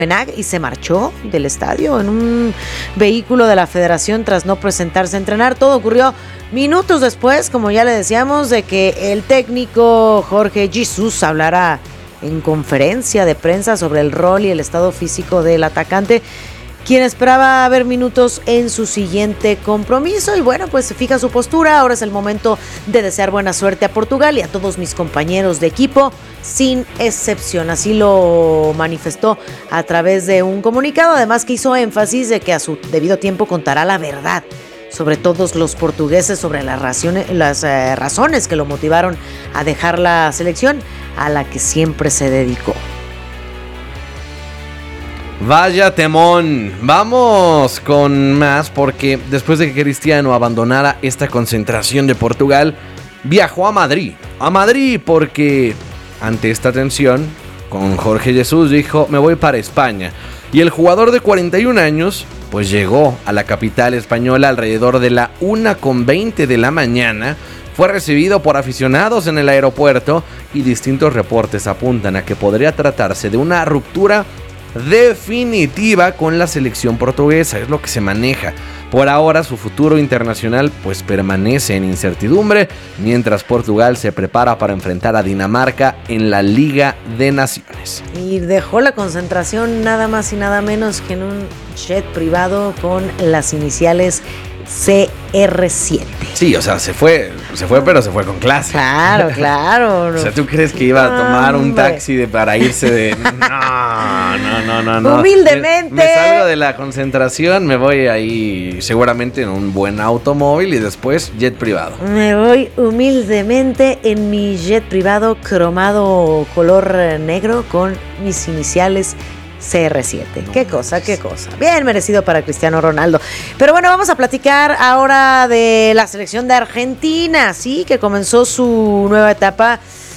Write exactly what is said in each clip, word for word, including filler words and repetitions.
y se marchó del estadio en un vehículo de la federación tras no presentarse a entrenar. Todo ocurrió minutos después, como ya le decíamos, de que el técnico Jorge Jesus hablara en conferencia de prensa sobre el rol y el estado físico del atacante, quien esperaba ver minutos en su siguiente compromiso. Y bueno, pues fija su postura. Ahora es el momento de desear buena suerte a Portugal y a todos mis compañeros de equipo, sin excepción. Así lo manifestó a través de un comunicado, además que hizo énfasis de que a su debido tiempo contará la verdad sobre todos los portugueses, sobre las razones, las eh, razones que lo motivaron a dejar la selección a la que siempre se dedicó. Vaya temón. Vamos con más, porque después de que Cristiano abandonara esta concentración de Portugal, viajó a Madrid. A Madrid porque ante esta tensión con Jorge Jesus dijo: me voy para España. Y el jugador de cuarenta y un años pues llegó a la capital española alrededor de la una con veinte de la mañana. Fue recibido por aficionados en el aeropuerto y distintos reportes apuntan a que podría tratarse de una ruptura definitiva con la selección portuguesa. Es lo que se maneja. Por ahora su futuro internacional pues permanece en incertidumbre, mientras Portugal se prepara para enfrentar a Dinamarca en la Liga de Naciones. Y dejó la concentración nada más y nada menos que en un jet privado con las iniciales C R siete. Sí, o sea, se fue, se fue, pero se fue con clase. Claro, claro. O sea, ¿tú crees que iba a tomar un taxi de, para irse de...? No, no, no, no, no. Humildemente. Me, me salgo de la concentración, me voy ahí seguramente en un buen automóvil y después jet privado. Me voy humildemente en mi jet privado cromado color negro con mis iniciales C R siete. Qué cosa, qué cosa. Bien merecido para Cristiano Ronaldo. Pero bueno, vamos a platicar ahora de la selección de Argentina, sí, que comenzó su nueva etapa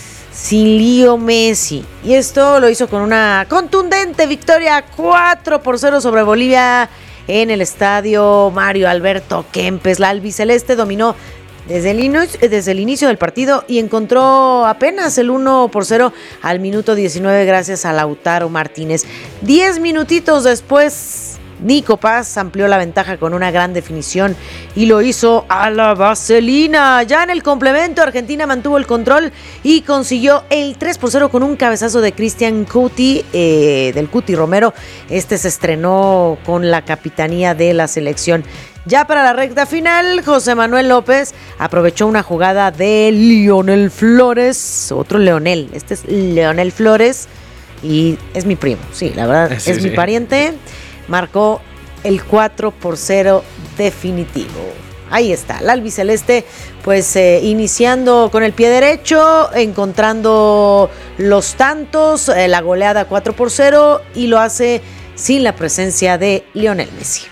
sin Leo Messi. Y esto lo hizo con una contundente victoria cuatro por cero sobre Bolivia en el estadio Mario Alberto Kempes. La albiceleste dominó Desde el, inicio, desde el inicio del partido y encontró apenas el uno por cero al minuto diecinueve gracias a Lautaro Martínez. Diez minutitos después, Nico Paz amplió la ventaja con una gran definición y lo hizo a la vaselina. Ya en el complemento, Argentina mantuvo el control y consiguió el tres por cero con un cabezazo de Cristian Cuti, eh, del Cuti Romero. Este se estrenó con la capitanía de la selección. Ya para la recta final, José Manuel López aprovechó una jugada de Lionel Flores, otro Leonel, este es Leonel Flores y es mi primo, sí, la verdad, sí, es sí. mi pariente, marcó el cuatro por cero definitivo. Ahí está, la albiceleste pues eh, iniciando con el pie derecho, encontrando los tantos, eh, la goleada cuatro por cero y lo hace sin la presencia de Lionel Messi.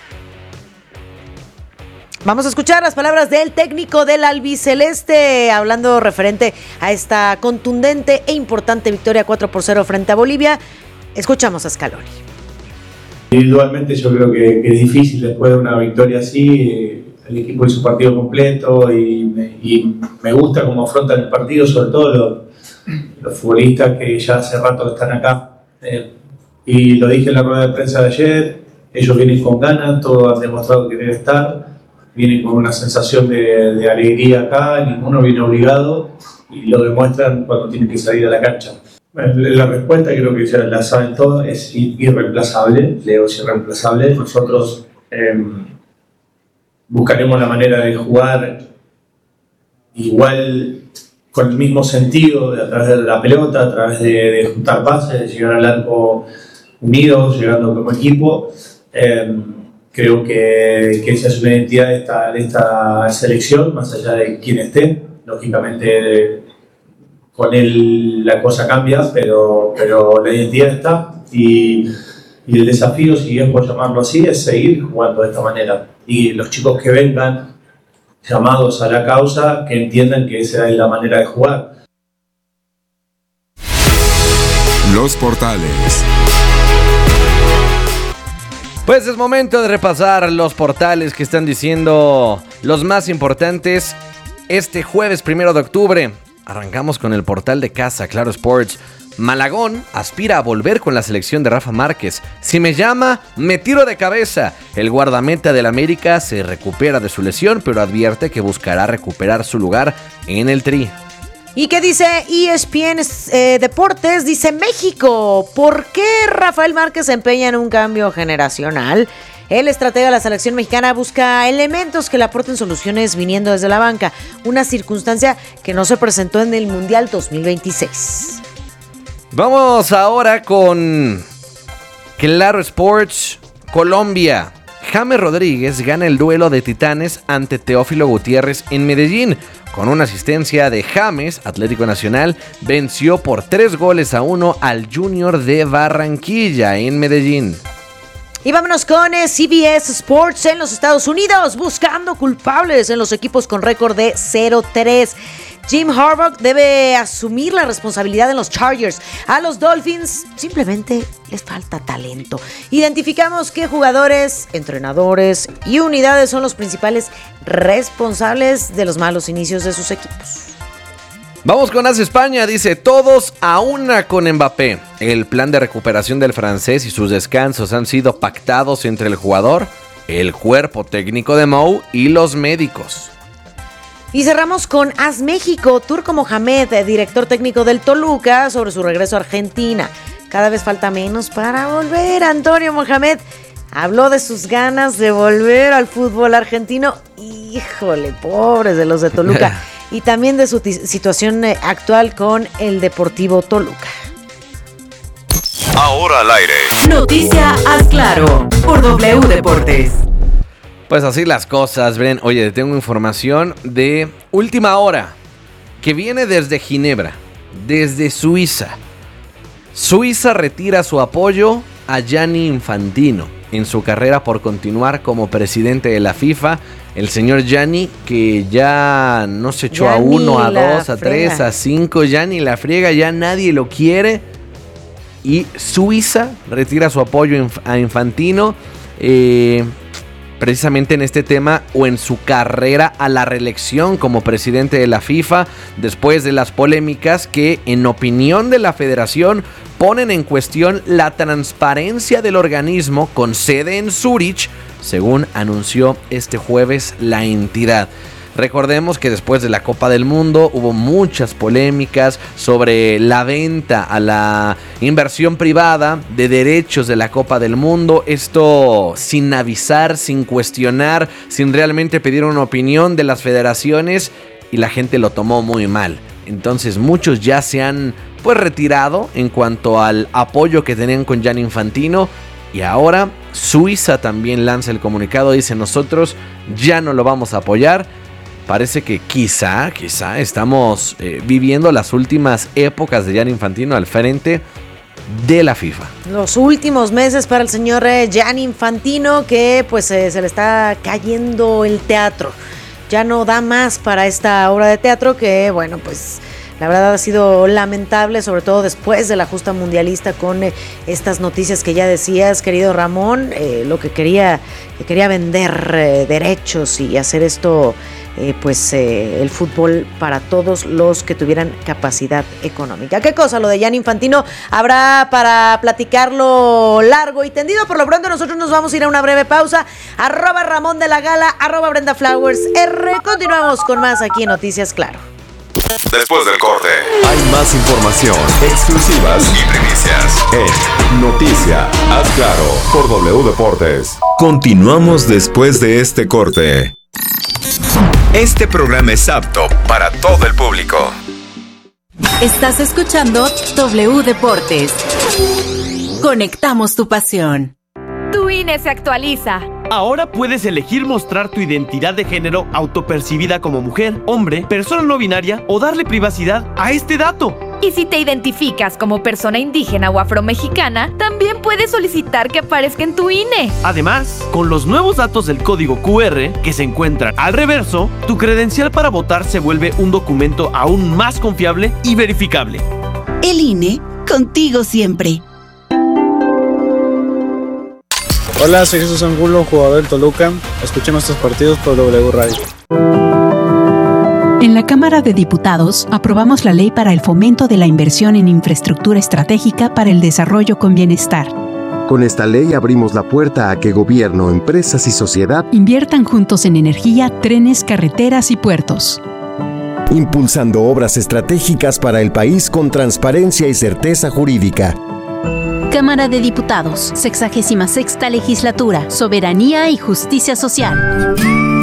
Vamos a escuchar las palabras del técnico del albiceleste, hablando referente a esta contundente e importante victoria cuatro por cero frente a Bolivia. Escuchamos a Scaloni. Individualmente yo creo que, que es difícil después de una victoria así. El equipo hizo partido completo y me, y me gusta cómo afrontan el partido, sobre todo los, los futbolistas que ya hace rato están acá. Eh, y lo dije en la rueda de prensa de ayer, ellos vienen con ganas, todos han demostrado querer estar. Vienen con una sensación de, de alegría acá, ninguno viene obligado y lo demuestran cuando tienen que salir a la cancha. Bueno, la respuesta creo que ya la saben todos, es irreemplazable, Leo es irreemplazable. Nosotros eh, buscaremos la manera de jugar igual con el mismo sentido, de, a través de la pelota, a través de, de juntar pases, de llegar al arco unidos, llegando como equipo. Eh, Creo que, que esa es una identidad de esta, de esta selección, más allá de quién esté. Lógicamente, con él la cosa cambia, pero, pero la identidad está. Y, y el desafío, si bien por llamarlo así, es seguir jugando de esta manera. Y los chicos que vengan llamados a la causa, que entiendan que esa es la manera de jugar. Los portales. Pues es momento de repasar los portales que están diciendo los más importantes este jueves primero de octubre. Arrancamos con el portal de casa, Claro Sports. Malagón aspira a volver con la selección de Rafa Márquez. Si me llama, me tiro de cabeza. El guardameta del América se recupera de su lesión, pero advierte que buscará recuperar su lugar en el Tri. ¿Y qué dice E S P N eh, Deportes? Dice México, ¿por qué Rafael Márquez se empeña en un cambio generacional? El estratega de la selección mexicana busca elementos que le aporten soluciones viniendo desde la banca, una circunstancia que no se presentó en el Mundial dos mil veintiséis. Vamos ahora con Claro Sports Colombia. James Rodríguez gana el duelo de titanes ante Teófilo Gutiérrez en Medellín. Con una asistencia de James, Atlético Nacional venció por tres goles a uno al Junior de Barranquilla en Medellín. Y vámonos con C B S Sports en los Estados Unidos, buscando culpables en los equipos con récord de cero tres. Jim Harbaugh debe asumir la responsabilidad en los Chargers. A los Dolphins simplemente les falta talento. Identificamos qué jugadores, entrenadores y unidades son los principales responsables de los malos inicios de sus equipos. Vamos con As España, dice todos a una con Mbappé. El plan de recuperación del francés y sus descansos han sido pactados entre el jugador, el cuerpo técnico de Mou y los médicos. Y cerramos con As México. Turco Mohamed, director técnico del Toluca, sobre su regreso a Argentina. Cada vez falta menos para volver. Antonio Mohamed habló de sus ganas de volver al fútbol argentino. Híjole, pobres de los de Toluca. Y también de su t- situación actual con el Deportivo Toluca. Ahora al aire. Noticia Haz Claro por W Deportes. Pues así las cosas, ven. Oye, tengo información de última hora que viene desde Ginebra, desde Suiza. Suiza retira su apoyo a Gianni Infantino en su carrera por continuar como presidente de la FIFA. El señor Gianni, que ya no se echó ya a uno, a dos, a tres, a cinco, ya ni la friega, ya nadie lo quiere. Y Suiza retira su apoyo a Infantino. Eh... precisamente en este tema o en su carrera a la reelección como presidente de la FIFA, después de las polémicas que, en opinión de la federación, ponen en cuestión la transparencia del organismo con sede en Zúrich, según anunció este jueves la entidad. Recordemos que después de la Copa del Mundo hubo muchas polémicas sobre la venta a la inversión privada de derechos de la Copa del Mundo. Esto sin avisar, sin cuestionar, sin realmente pedir una opinión de las federaciones, y la gente lo tomó muy mal. Entonces muchos ya se han pues retirado en cuanto al apoyo que tenían con Gianni Infantino. Y ahora Suiza también lanza el comunicado, dice: nosotros ya no lo vamos a apoyar. Parece que quizá, quizá estamos eh, viviendo las últimas épocas de Gianni Infantino al frente de la FIFA. Los últimos meses para el señor eh, Gianni Infantino, que pues eh, se le está cayendo el teatro. Ya no da más para esta obra de teatro que, bueno, pues la verdad ha sido lamentable, sobre todo después de la justa mundialista, con eh, estas noticias que ya decías, querido Ramón, eh, lo que quería, que quería vender eh, derechos y hacer esto, eh, pues eh, el fútbol para todos los que tuvieran capacidad económica. ¿Qué cosa lo de Gianni Infantino? Habrá para platicarlo largo y tendido. Por lo pronto nosotros nos vamos a ir a una breve pausa. Arroba Ramón de la Gala, arroba Brenda Flowers R. Continuamos con más aquí en Noticias Claro. Después del corte, hay más información, exclusivas y primicias en Noticia Haz Claro por W Deportes. Continuamos después de este corte. Este programa es apto para todo el público. Estás escuchando W Deportes. Conectamos tu pasión. Tu I N E se actualiza. Ahora puedes elegir mostrar tu identidad de género autopercibida como mujer, hombre, persona no binaria o darle privacidad a este dato. Y si te identificas como persona indígena o afromexicana, también puedes solicitar que aparezca en tu I N E. Además, con los nuevos datos del código Q R que se encuentran al reverso, tu credencial para votar se vuelve un documento aún más confiable y verificable. El I N E, contigo siempre. Hola, soy Jesús Angulo, jugador del Toluca. Escuchen nuestros partidos por W Radio. En la la Cámara de Diputados aprobamos la Ley para el Fomento de la Inversión en Infraestructura Estratégica para el Desarrollo con Bienestar. Con esta ley abrimos la puerta a que gobierno, empresas y sociedad inviertan juntos en energía, trenes, carreteras y puertos, impulsando obras estratégicas para el país con transparencia y certeza jurídica. Cámara de Diputados, sexagésima sexta Legislatura, Soberanía y Justicia Social.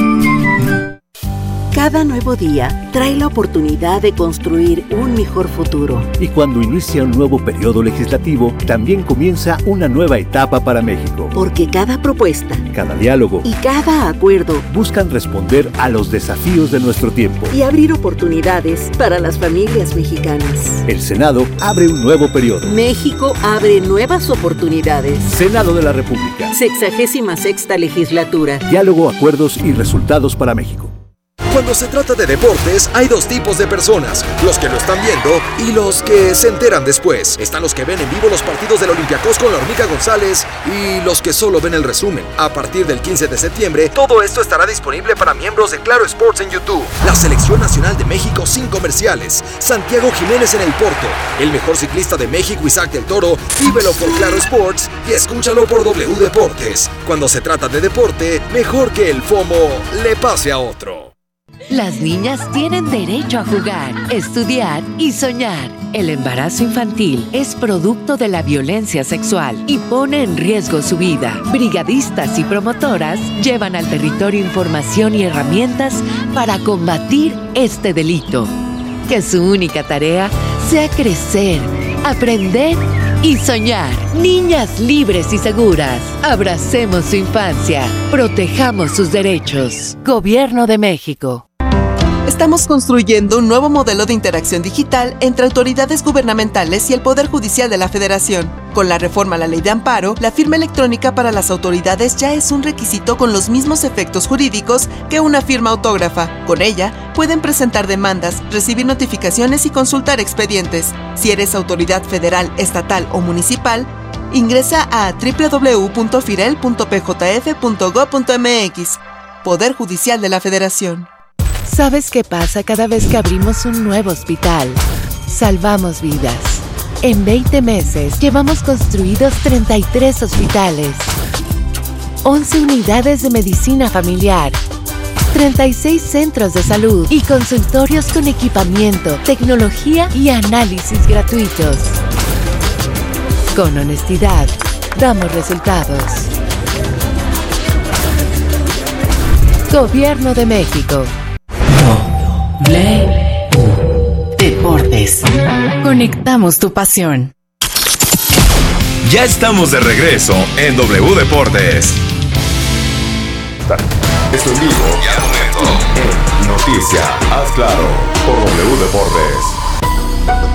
Cada nuevo día trae la oportunidad de construir un mejor futuro. Y cuando inicia un nuevo periodo legislativo, también comienza una nueva etapa para México. Porque cada propuesta, cada diálogo y cada acuerdo buscan responder a los desafíos de nuestro tiempo y abrir oportunidades para las familias mexicanas. El Senado abre un nuevo periodo. México abre nuevas oportunidades. Senado de la República. Sexagésima sexta Legislatura. Diálogo, acuerdos y resultados para México. Cuando se trata de deportes, hay dos tipos de personas, los que lo están viendo y los que se enteran después. Están los que ven en vivo los partidos del Olympiacos con la Hormiga González y los que solo ven el resumen. A partir del quince de septiembre, todo esto estará disponible para miembros de Claro Sports en YouTube. La Selección Nacional de México sin comerciales. Santiago Jiménez en el Porto. El mejor ciclista de México, Isaac del Toro. Vívelo por Claro Sports y escúchalo por W Deportes. Cuando se trata de deporte, mejor que el FOMO le pase a otro. Las niñas tienen derecho a jugar, estudiar y soñar. El embarazo infantil es producto de la violencia sexual y pone en riesgo su vida. Brigadistas y promotoras llevan al territorio información y herramientas para combatir este delito. Que su única tarea sea crecer, aprender y soñar. Niñas libres y seguras. Abracemos su infancia. Protejamos sus derechos. Gobierno de México. Estamos construyendo un nuevo modelo de interacción digital entre autoridades gubernamentales y el Poder Judicial de la Federación. Con la reforma a la Ley de Amparo, la firma electrónica para las autoridades ya es un requisito con los mismos efectos jurídicos que una firma autógrafa. Con ella, pueden presentar demandas, recibir notificaciones y consultar expedientes. Si eres autoridad federal, estatal o municipal, ingresa a doble u doble u doble u punto firel punto p j f punto gob punto m x. Poder Judicial de la Federación. ¿Sabes qué pasa cada vez que abrimos un nuevo hospital? Salvamos vidas. En veinte meses llevamos construidos treinta y tres hospitales, once unidades de medicina familiar, treinta y seis centros de salud y consultorios con equipamiento, tecnología y análisis gratuitos. Con honestidad, damos resultados. Gobierno de México. W Deportes. Conectamos tu pasión. Ya estamos de regreso en W Deportes. Esto en vivo y al momento en Noticia, haz claro, por W Deportes.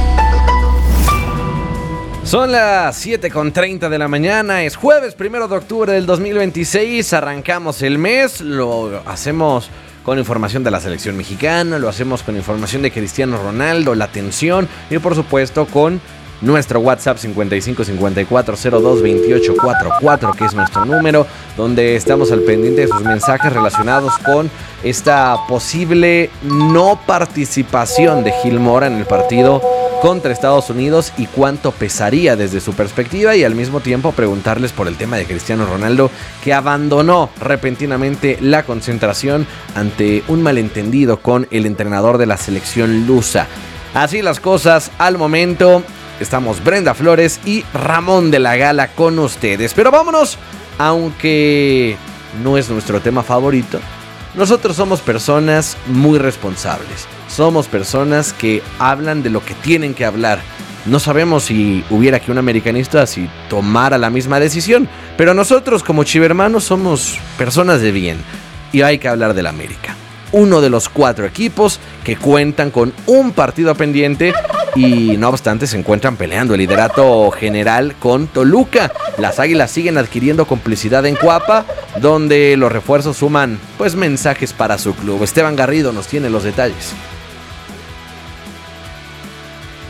Son las siete con treinta de la mañana, es jueves primero de octubre del dos mil veintiséis, arrancamos el mes, lo hacemos con información de la selección mexicana, lo hacemos con información de Cristiano Ronaldo, la tensión y por supuesto con nuestro WhatsApp cincuenta y cinco cincuenta y cuatro cero dos veintiocho cuarenta y cuatro, que es nuestro número, donde estamos al pendiente de sus mensajes relacionados con esta posible no participación de Gil Mora en el partido contra Estados Unidos y cuánto pesaría desde su perspectiva, y al mismo tiempo preguntarles por el tema de Cristiano Ronaldo, que abandonó repentinamente la concentración ante un malentendido con el entrenador de la selección lusa. Así las cosas al momento. Estamos Brenda Flores y Ramón de la Gala con ustedes. Pero vámonos, aunque no es nuestro tema favorito, nosotros somos personas muy responsables. Somos personas que hablan de lo que tienen que hablar. No sabemos si hubiera aquí un americanista si tomara la misma decisión, pero nosotros como chivermanos somos personas de bien y hay que hablar del América. Uno de los cuatro equipos que cuentan con un partido pendiente y no obstante se encuentran peleando el liderato general con Toluca. Las Águilas siguen adquiriendo complicidad en Cuapa, donde los refuerzos suman pues mensajes para su club. Esteban Garrido nos tiene los detalles.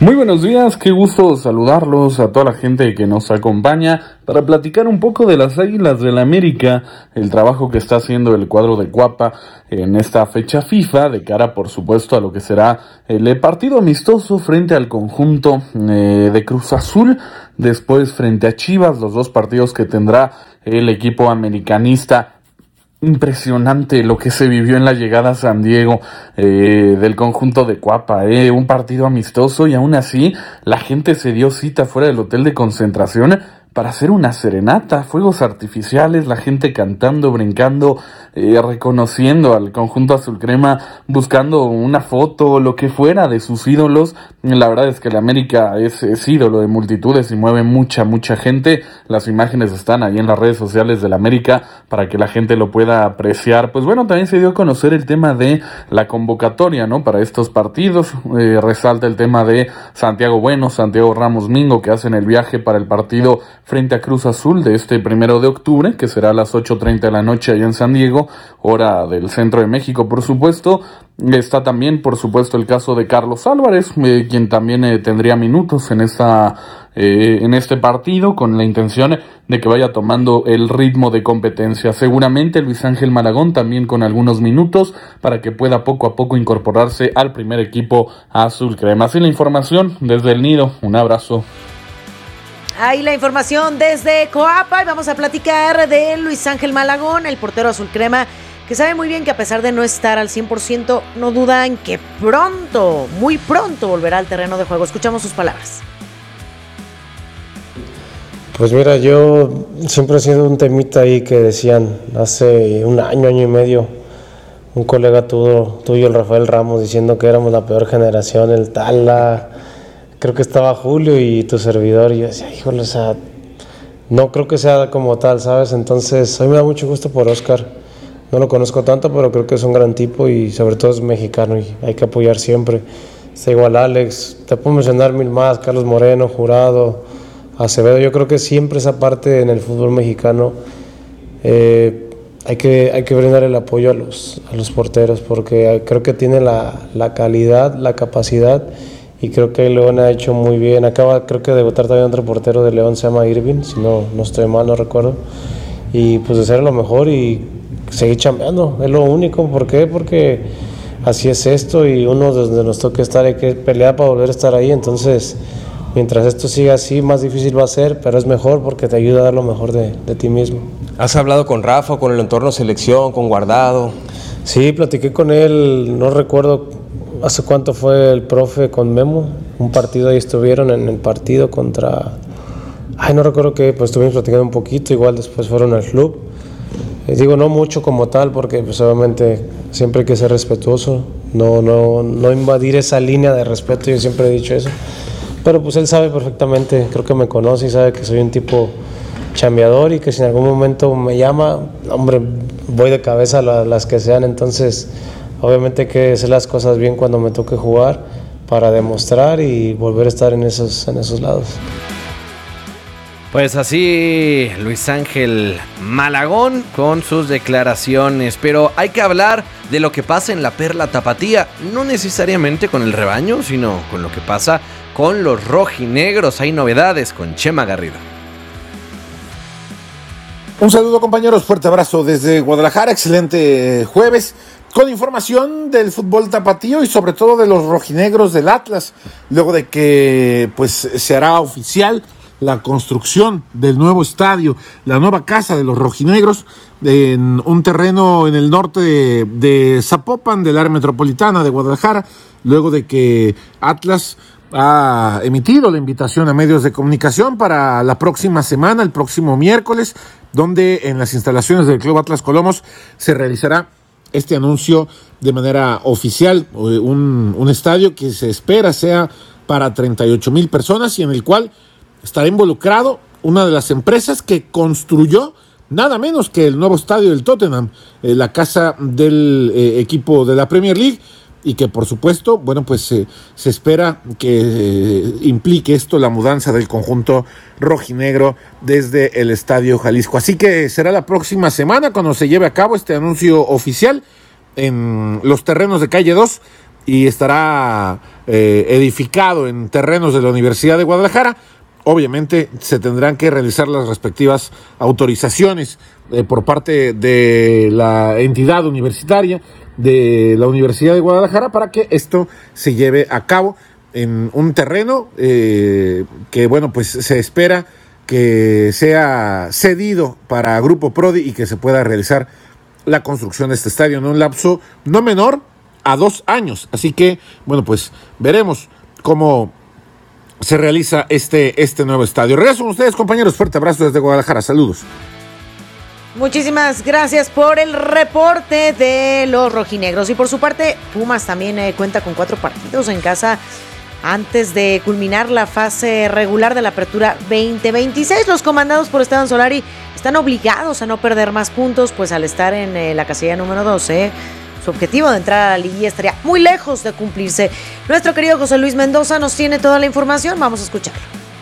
Muy buenos días, qué gusto saludarlos a toda la gente que nos acompaña para platicar un poco de las Águilas del América, el trabajo que está haciendo el cuadro de Cuapa en esta fecha FIFA, de cara por supuesto a lo que será el partido amistoso frente al conjunto eh, de Cruz Azul, después frente a Chivas, los dos partidos que tendrá el equipo americanista. Impresionante lo que se vivió en la llegada a San Diego eh, del conjunto de Cuapa, eh, un partido amistoso y aún así la gente se dio cita fuera del hotel de concentración para hacer una serenata, fuegos artificiales, la gente cantando, brincando, eh, reconociendo al conjunto azul crema, buscando una foto, lo que fuera de sus ídolos. La verdad es que el América es, es ídolo de multitudes y mueve mucha, mucha gente. Las imágenes están ahí en las redes sociales del América para que la gente lo pueda apreciar. Pues bueno, también se dio a conocer el tema de la convocatoria, ¿no? Para estos partidos, eh, resalta el tema de Santiago Bueno, Santiago Ramos Mingo, que hacen el viaje para el partido frente a Cruz Azul de este primero de octubre, que será a las ocho treinta de la noche allá en San Diego, hora del centro de México, por supuesto. Está también, por supuesto, el caso de Carlos Álvarez, eh, quien también eh, tendría minutos en esta eh, en este partido, con la intención de que vaya tomando el ritmo de competencia. Seguramente Luis Ángel Malagón también con algunos minutos para que pueda poco a poco incorporarse al primer equipo azul crema. Así la información desde el Nido. Un abrazo. Ahí la información desde Coapa y vamos a platicar de Luis Ángel Malagón, el portero azul crema, que sabe muy bien que a pesar de no estar al cien por ciento, no duda en que pronto, muy pronto volverá al terreno de juego. Escuchamos sus palabras. Pues mira, yo siempre he sido un temita ahí que decían hace un año, año y medio, un colega tuyo, tuyo el Rafael Ramos, diciendo que éramos la peor generación, el Tala. Creo que estaba Julio y tu servidor, y yo decía, híjole, o sea, no creo que sea como tal, ¿sabes? Entonces, hoy me da mucho gusto por Oscar. No lo conozco tanto, pero creo que es un gran tipo y sobre todo es mexicano y hay que apoyar siempre. Está igual Alex, te puedo mencionar mil más, Carlos Moreno, Jurado, Acevedo. Yo creo que siempre esa parte en el fútbol mexicano eh, hay que, hay que brindar el apoyo a los, a los porteros, porque creo que tiene la, la calidad, la capacidad. Y creo que León ha hecho muy bien. Acaba, creo que de debutar también otro portero de León, se llama Irving, si no, no estoy mal, no recuerdo. Y pues de ser lo mejor y seguir chambeando, es lo único. ¿Por qué? Porque así es esto y uno desde nos toca estar, hay que pelear para volver a estar ahí. Entonces, mientras esto siga así, más difícil va a ser, pero es mejor porque te ayuda a dar lo mejor de, de ti mismo. ¿Has hablado con Rafa, con el entorno selección, con Guardado? Sí, platiqué con él, no recuerdo hace cuánto fue el profe con Memo, un partido ahí estuvieron en el partido contra, ay no recuerdo qué, pues estuvimos platicando un poquito, igual después fueron al club, eh, digo no mucho como tal porque pues obviamente siempre hay que ser respetuoso, no, no, no invadir esa línea de respeto, yo siempre he dicho eso, pero pues él sabe perfectamente, creo que me conoce y sabe que soy un tipo chambeador y que si en algún momento me llama, hombre, voy de cabeza a las que sean. Entonces obviamente hay que hacer las cosas bien cuando me toque jugar para demostrar y volver a estar en esos, en esos lados. Pues así Luis Ángel Malagón con sus declaraciones, pero hay que hablar de lo que pasa en la Perla Tapatía, no necesariamente con el rebaño, sino con lo que pasa con los rojinegros. Hay novedades con Chema Garrido. Un saludo compañeros, fuerte abrazo desde Guadalajara, excelente jueves. Con información del fútbol tapatío y sobre todo de los rojinegros del Atlas, luego de que pues se hará oficial la construcción del nuevo estadio, la nueva casa de los rojinegros, en un terreno en el norte de, de Zapopan, del área metropolitana de Guadalajara, luego de que Atlas ha emitido la invitación a medios de comunicación para la próxima semana, el próximo miércoles, donde en las instalaciones del Club Atlas Colomos se realizará este anuncio de manera oficial, un, un estadio que se espera sea para treinta y ocho mil personas y en el cual estará involucrado una de las empresas que construyó nada menos que el nuevo estadio del Tottenham, eh, la casa del eh, equipo de la Premier League, y que por supuesto, bueno, pues eh, se espera que eh, implique esto la mudanza del conjunto rojinegro desde el Estadio Jalisco. Así que será la próxima semana cuando se lleve a cabo este anuncio oficial en los terrenos de calle dos, y estará eh, edificado en terrenos de la Universidad de Guadalajara. Obviamente se tendrán que realizar las respectivas autorizaciones eh, por parte de la entidad universitaria de la Universidad de Guadalajara para que esto se lleve a cabo en un terreno eh, que, bueno, pues se espera que sea cedido para Grupo Prodi y que se pueda realizar la construcción de este estadio en un lapso no menor a dos años. Así que, bueno, pues veremos cómo se realiza este, este nuevo estadio. Regreso con ustedes, compañeros. Fuerte abrazo desde Guadalajara. Saludos. Muchísimas gracias por el reporte de los rojinegros. Y por su parte, Pumas también eh, cuenta con cuatro partidos en casa antes de culminar la fase regular de la apertura veinte veintiséis. Los comandados por Esteban Solari están obligados a no perder más puntos, pues al estar en eh, la casilla número doce, su objetivo de entrar a la liguilla estaría muy lejos de cumplirse. Nuestro querido José Luis Mendoza nos tiene toda la información. Vamos a escucharlo.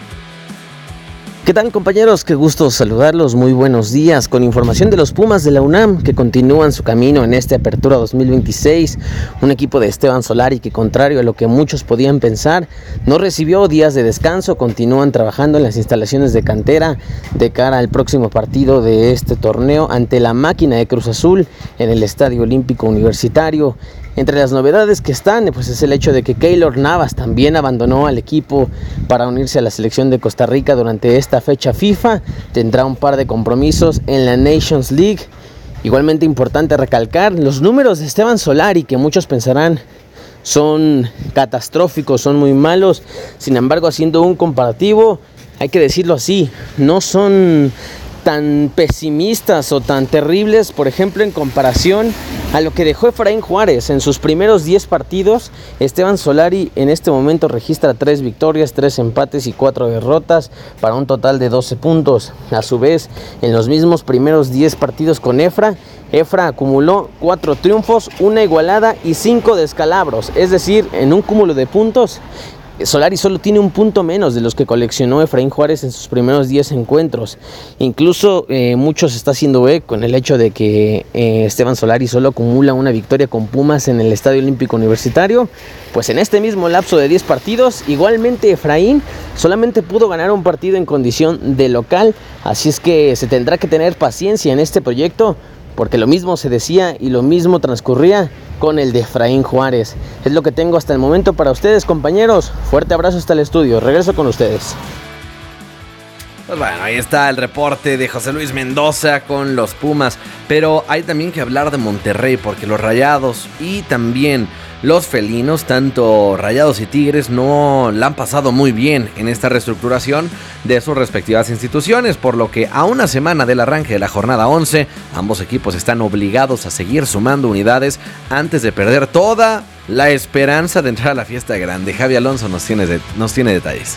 ¿Qué tal, compañeros? Qué gusto saludarlos, muy buenos días, con información de los Pumas de la UNAM que continúan su camino en esta apertura dos mil veintiséis, un equipo de Esteban Solari que, contrario a lo que muchos podían pensar, no recibió días de descanso, continúan trabajando en las instalaciones de cantera de cara al próximo partido de este torneo ante la máquina de Cruz Azul en el Estadio Olímpico Universitario. Entre las novedades que están, pues es el hecho de que Keylor Navas también abandonó al equipo para unirse a la selección de Costa Rica durante esta fecha FIFA. Tendrá un par de compromisos en la Nations League. Igualmente importante recalcar los números de Esteban Solari, que muchos pensarán son catastróficos, son muy malos. Sin embargo, haciendo un comparativo, hay que decirlo así, no son tan pesimistas o tan terribles, por ejemplo, en comparación a lo que dejó Efraín Juárez en sus primeros diez partidos. Esteban Solari en este momento registra tres victorias, tres empates y cuatro derrotas para un total de doce puntos. A su vez, en los mismos primeros diez partidos con Efra, Efra acumuló cuatro triunfos, una igualada y cinco descalabros, es decir, en un cúmulo de puntos, Solari solo tiene un punto menos de los que coleccionó Efraín Juárez en sus primeros diez encuentros. Incluso eh, muchos está haciendo eco en el hecho de que eh, Esteban Solari solo acumula una victoria con Pumas en el Estadio Olímpico Universitario. Pues en este mismo lapso de diez partidos, igualmente Efraín solamente pudo ganar un partido en condición de local. Así es que se tendrá que tener paciencia en este proyecto, porque lo mismo se decía y lo mismo transcurría con el de Efraín Juárez. Es lo que tengo hasta el momento para ustedes, compañeros. Fuerte abrazo hasta el estudio. Regreso con ustedes. Pues bueno, ahí está el reporte de José Luis Mendoza con los Pumas. Pero hay también que hablar de Monterrey, porque los Rayados y también los felinos, tanto Rayados y Tigres, no la han pasado muy bien en esta reestructuración de sus respectivas instituciones, por lo que a una semana del arranque de la jornada once, ambos equipos están obligados a seguir sumando unidades antes de perder toda la esperanza de entrar a la fiesta grande. Javi Alonso nos tiene, de, nos tiene detalles.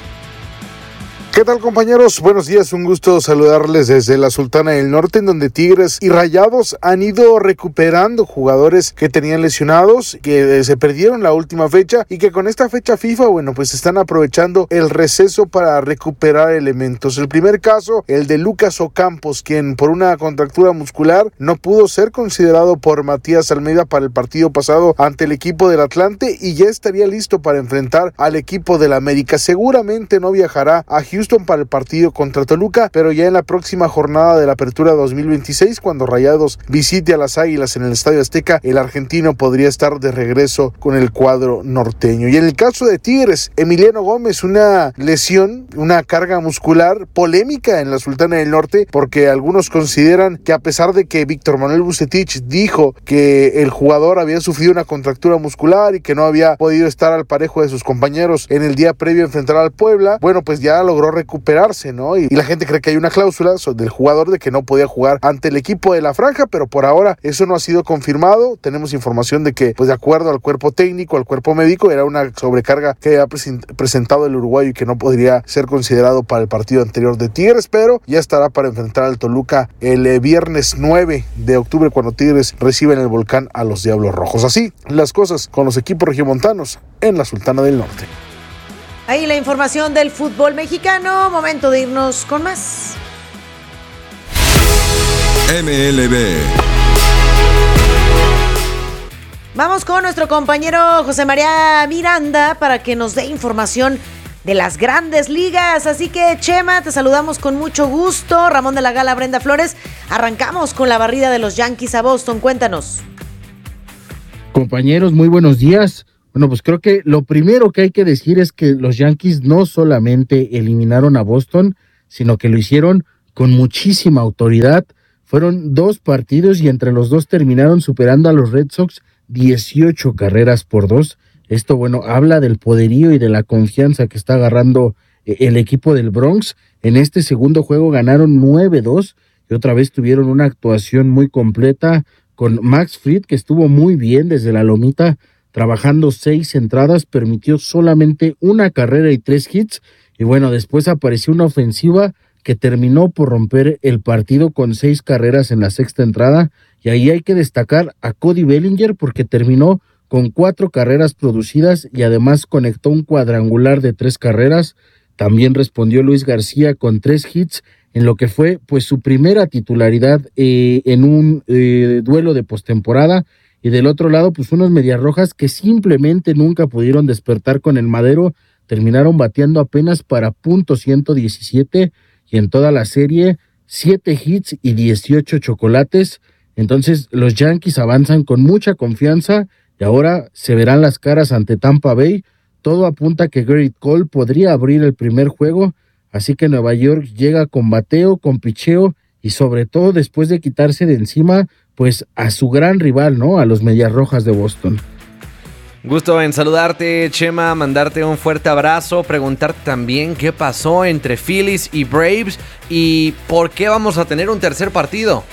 ¿Qué tal, compañeros? Buenos días, un gusto saludarles desde la Sultana del Norte, en donde Tigres y Rayados han ido recuperando jugadores que tenían lesionados, que se perdieron la última fecha y que con esta fecha FIFA, bueno, pues están aprovechando el receso para recuperar elementos. El primer caso, el de Lucas Ocampos, quien por una contractura muscular no pudo ser considerado por Matías Almeida para el partido pasado ante el equipo del Atlante y ya estaría listo para enfrentar al equipo del América. Seguramente no viajará a Houston para el partido contra Toluca, pero ya en la próxima jornada de la apertura dos mil veintiséis, cuando Rayados visite a las Águilas en el Estadio Azteca, el argentino podría estar de regreso con el cuadro norteño. Y en el caso de Tigres, Emiliano Gómez, una lesión, una carga muscular polémica en la Sultana del Norte, porque algunos consideran que a pesar de que Víctor Manuel Vucetich dijo que el jugador había sufrido una contractura muscular y que no había podido estar al parejo de sus compañeros en el día previo a enfrentar al Puebla, bueno, pues ya logró recuperarse, ¿no? Y, y la gente cree que hay una cláusula del jugador de que no podía jugar ante el equipo de la franja, pero por ahora eso no ha sido confirmado. Tenemos información de que, pues de acuerdo al cuerpo técnico, al cuerpo médico, era una sobrecarga que había presentado el uruguayo y que no podría ser considerado para el partido anterior de Tigres, pero ya estará para enfrentar al Toluca el eh, viernes nueve de octubre, cuando Tigres recibe en el Volcán a los Diablos Rojos. Así las cosas con los equipos regiomontanos en la Sultana del Norte. Ahí la información del fútbol mexicano. Momento de irnos con más. M L B. Vamos con nuestro compañero José María Miranda para que nos dé información de las grandes ligas. Así que, Chema, te saludamos con mucho gusto. Ramón de la Gala, Brenda Flores. Arrancamos con la barrida de los Yankees a Boston. Cuéntanos. Compañeros, muy buenos días. Bueno, pues creo que lo primero que hay que decir es que los Yankees no solamente eliminaron a Boston, sino que lo hicieron con muchísima autoridad. Fueron dos partidos y entre los dos terminaron superando a los Red Sox dieciocho carreras por dos. Esto, bueno, habla del poderío y de la confianza que está agarrando el equipo del Bronx. En este segundo juego ganaron nueve dos y otra vez tuvieron una actuación muy completa con Max Fried, que estuvo muy bien desde la lomita, trabajando seis entradas, permitió solamente una carrera y tres hits. Y bueno, después apareció una ofensiva que terminó por romper el partido con seis carreras en la sexta entrada. Y ahí hay que destacar a Cody Bellinger porque terminó con cuatro carreras producidas y además conectó un cuadrangular de tres carreras. También respondió Luis García con tres hits en lo que fue pues su primera titularidad eh, en un eh, duelo de postemporada. Y del otro lado pues unos Medias Rojas que simplemente nunca pudieron despertar con el madero, terminaron bateando apenas para punto ciento diecisiete y en toda la serie siete hits y dieciocho chocolates. Entonces los Yankees avanzan con mucha confianza y ahora se verán las caras ante Tampa Bay. Todo apunta a que Gerrit Cole podría abrir el primer juego, así que Nueva York llega con bateo, con picheo y sobre todo después de quitarse de encima pues a su gran rival, ¿no? A los Medias Rojas de Boston. Gusto en saludarte, Chema, mandarte un fuerte abrazo, preguntarte también qué pasó entre Phillies y Braves y por qué vamos a tener un tercer partido.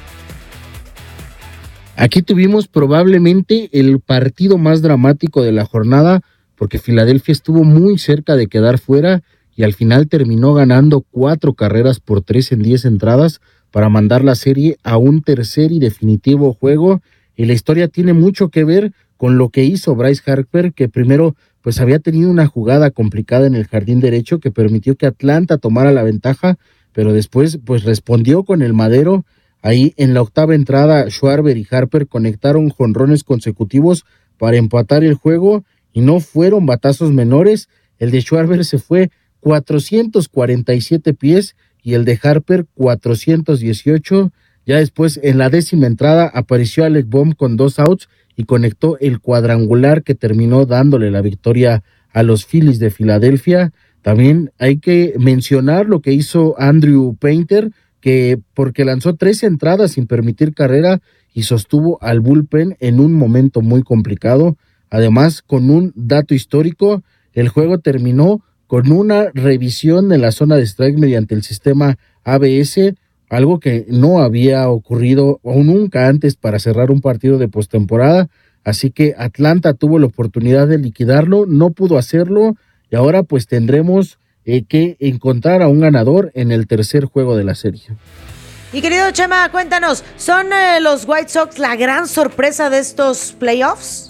Aquí tuvimos probablemente el partido más dramático de la jornada porque Filadelfia estuvo muy cerca de quedar fuera y al final terminó ganando cuatro carreras por tres en diez entradas para mandar la serie a un tercer y definitivo juego. Y la historia tiene mucho que ver con lo que hizo Bryce Harper, que primero pues había tenido una jugada complicada en el jardín derecho que permitió que Atlanta tomara la ventaja, pero después pues respondió con el madero. Ahí en la octava entrada, Schwarber y Harper conectaron jonrones consecutivos para empatar el juego y no fueron batazos menores. El de Schwarber se fue cuatrocientos cuarenta y siete pies y el de Harper cuatrocientos dieciocho. Ya después en la décima entrada apareció Alec Bohm con dos outs y conectó el cuadrangular que terminó dándole la victoria a los Phillies de Filadelfia. También hay que mencionar lo que hizo Andrew Painter, que porque lanzó tres entradas sin permitir carrera y sostuvo al bullpen en un momento muy complicado. Además, con un dato histórico, el juego terminó con una revisión en la zona de strike mediante el sistema A B S, algo que no había ocurrido o nunca antes para cerrar un partido de postemporada. Así que Atlanta tuvo la oportunidad de liquidarlo, no pudo hacerlo y ahora pues tendremos Eh, que encontrar a un ganador en el tercer juego de la serie. Y querido Chema, cuéntanos, ¿son eh, los White Sox la gran sorpresa de estos playoffs?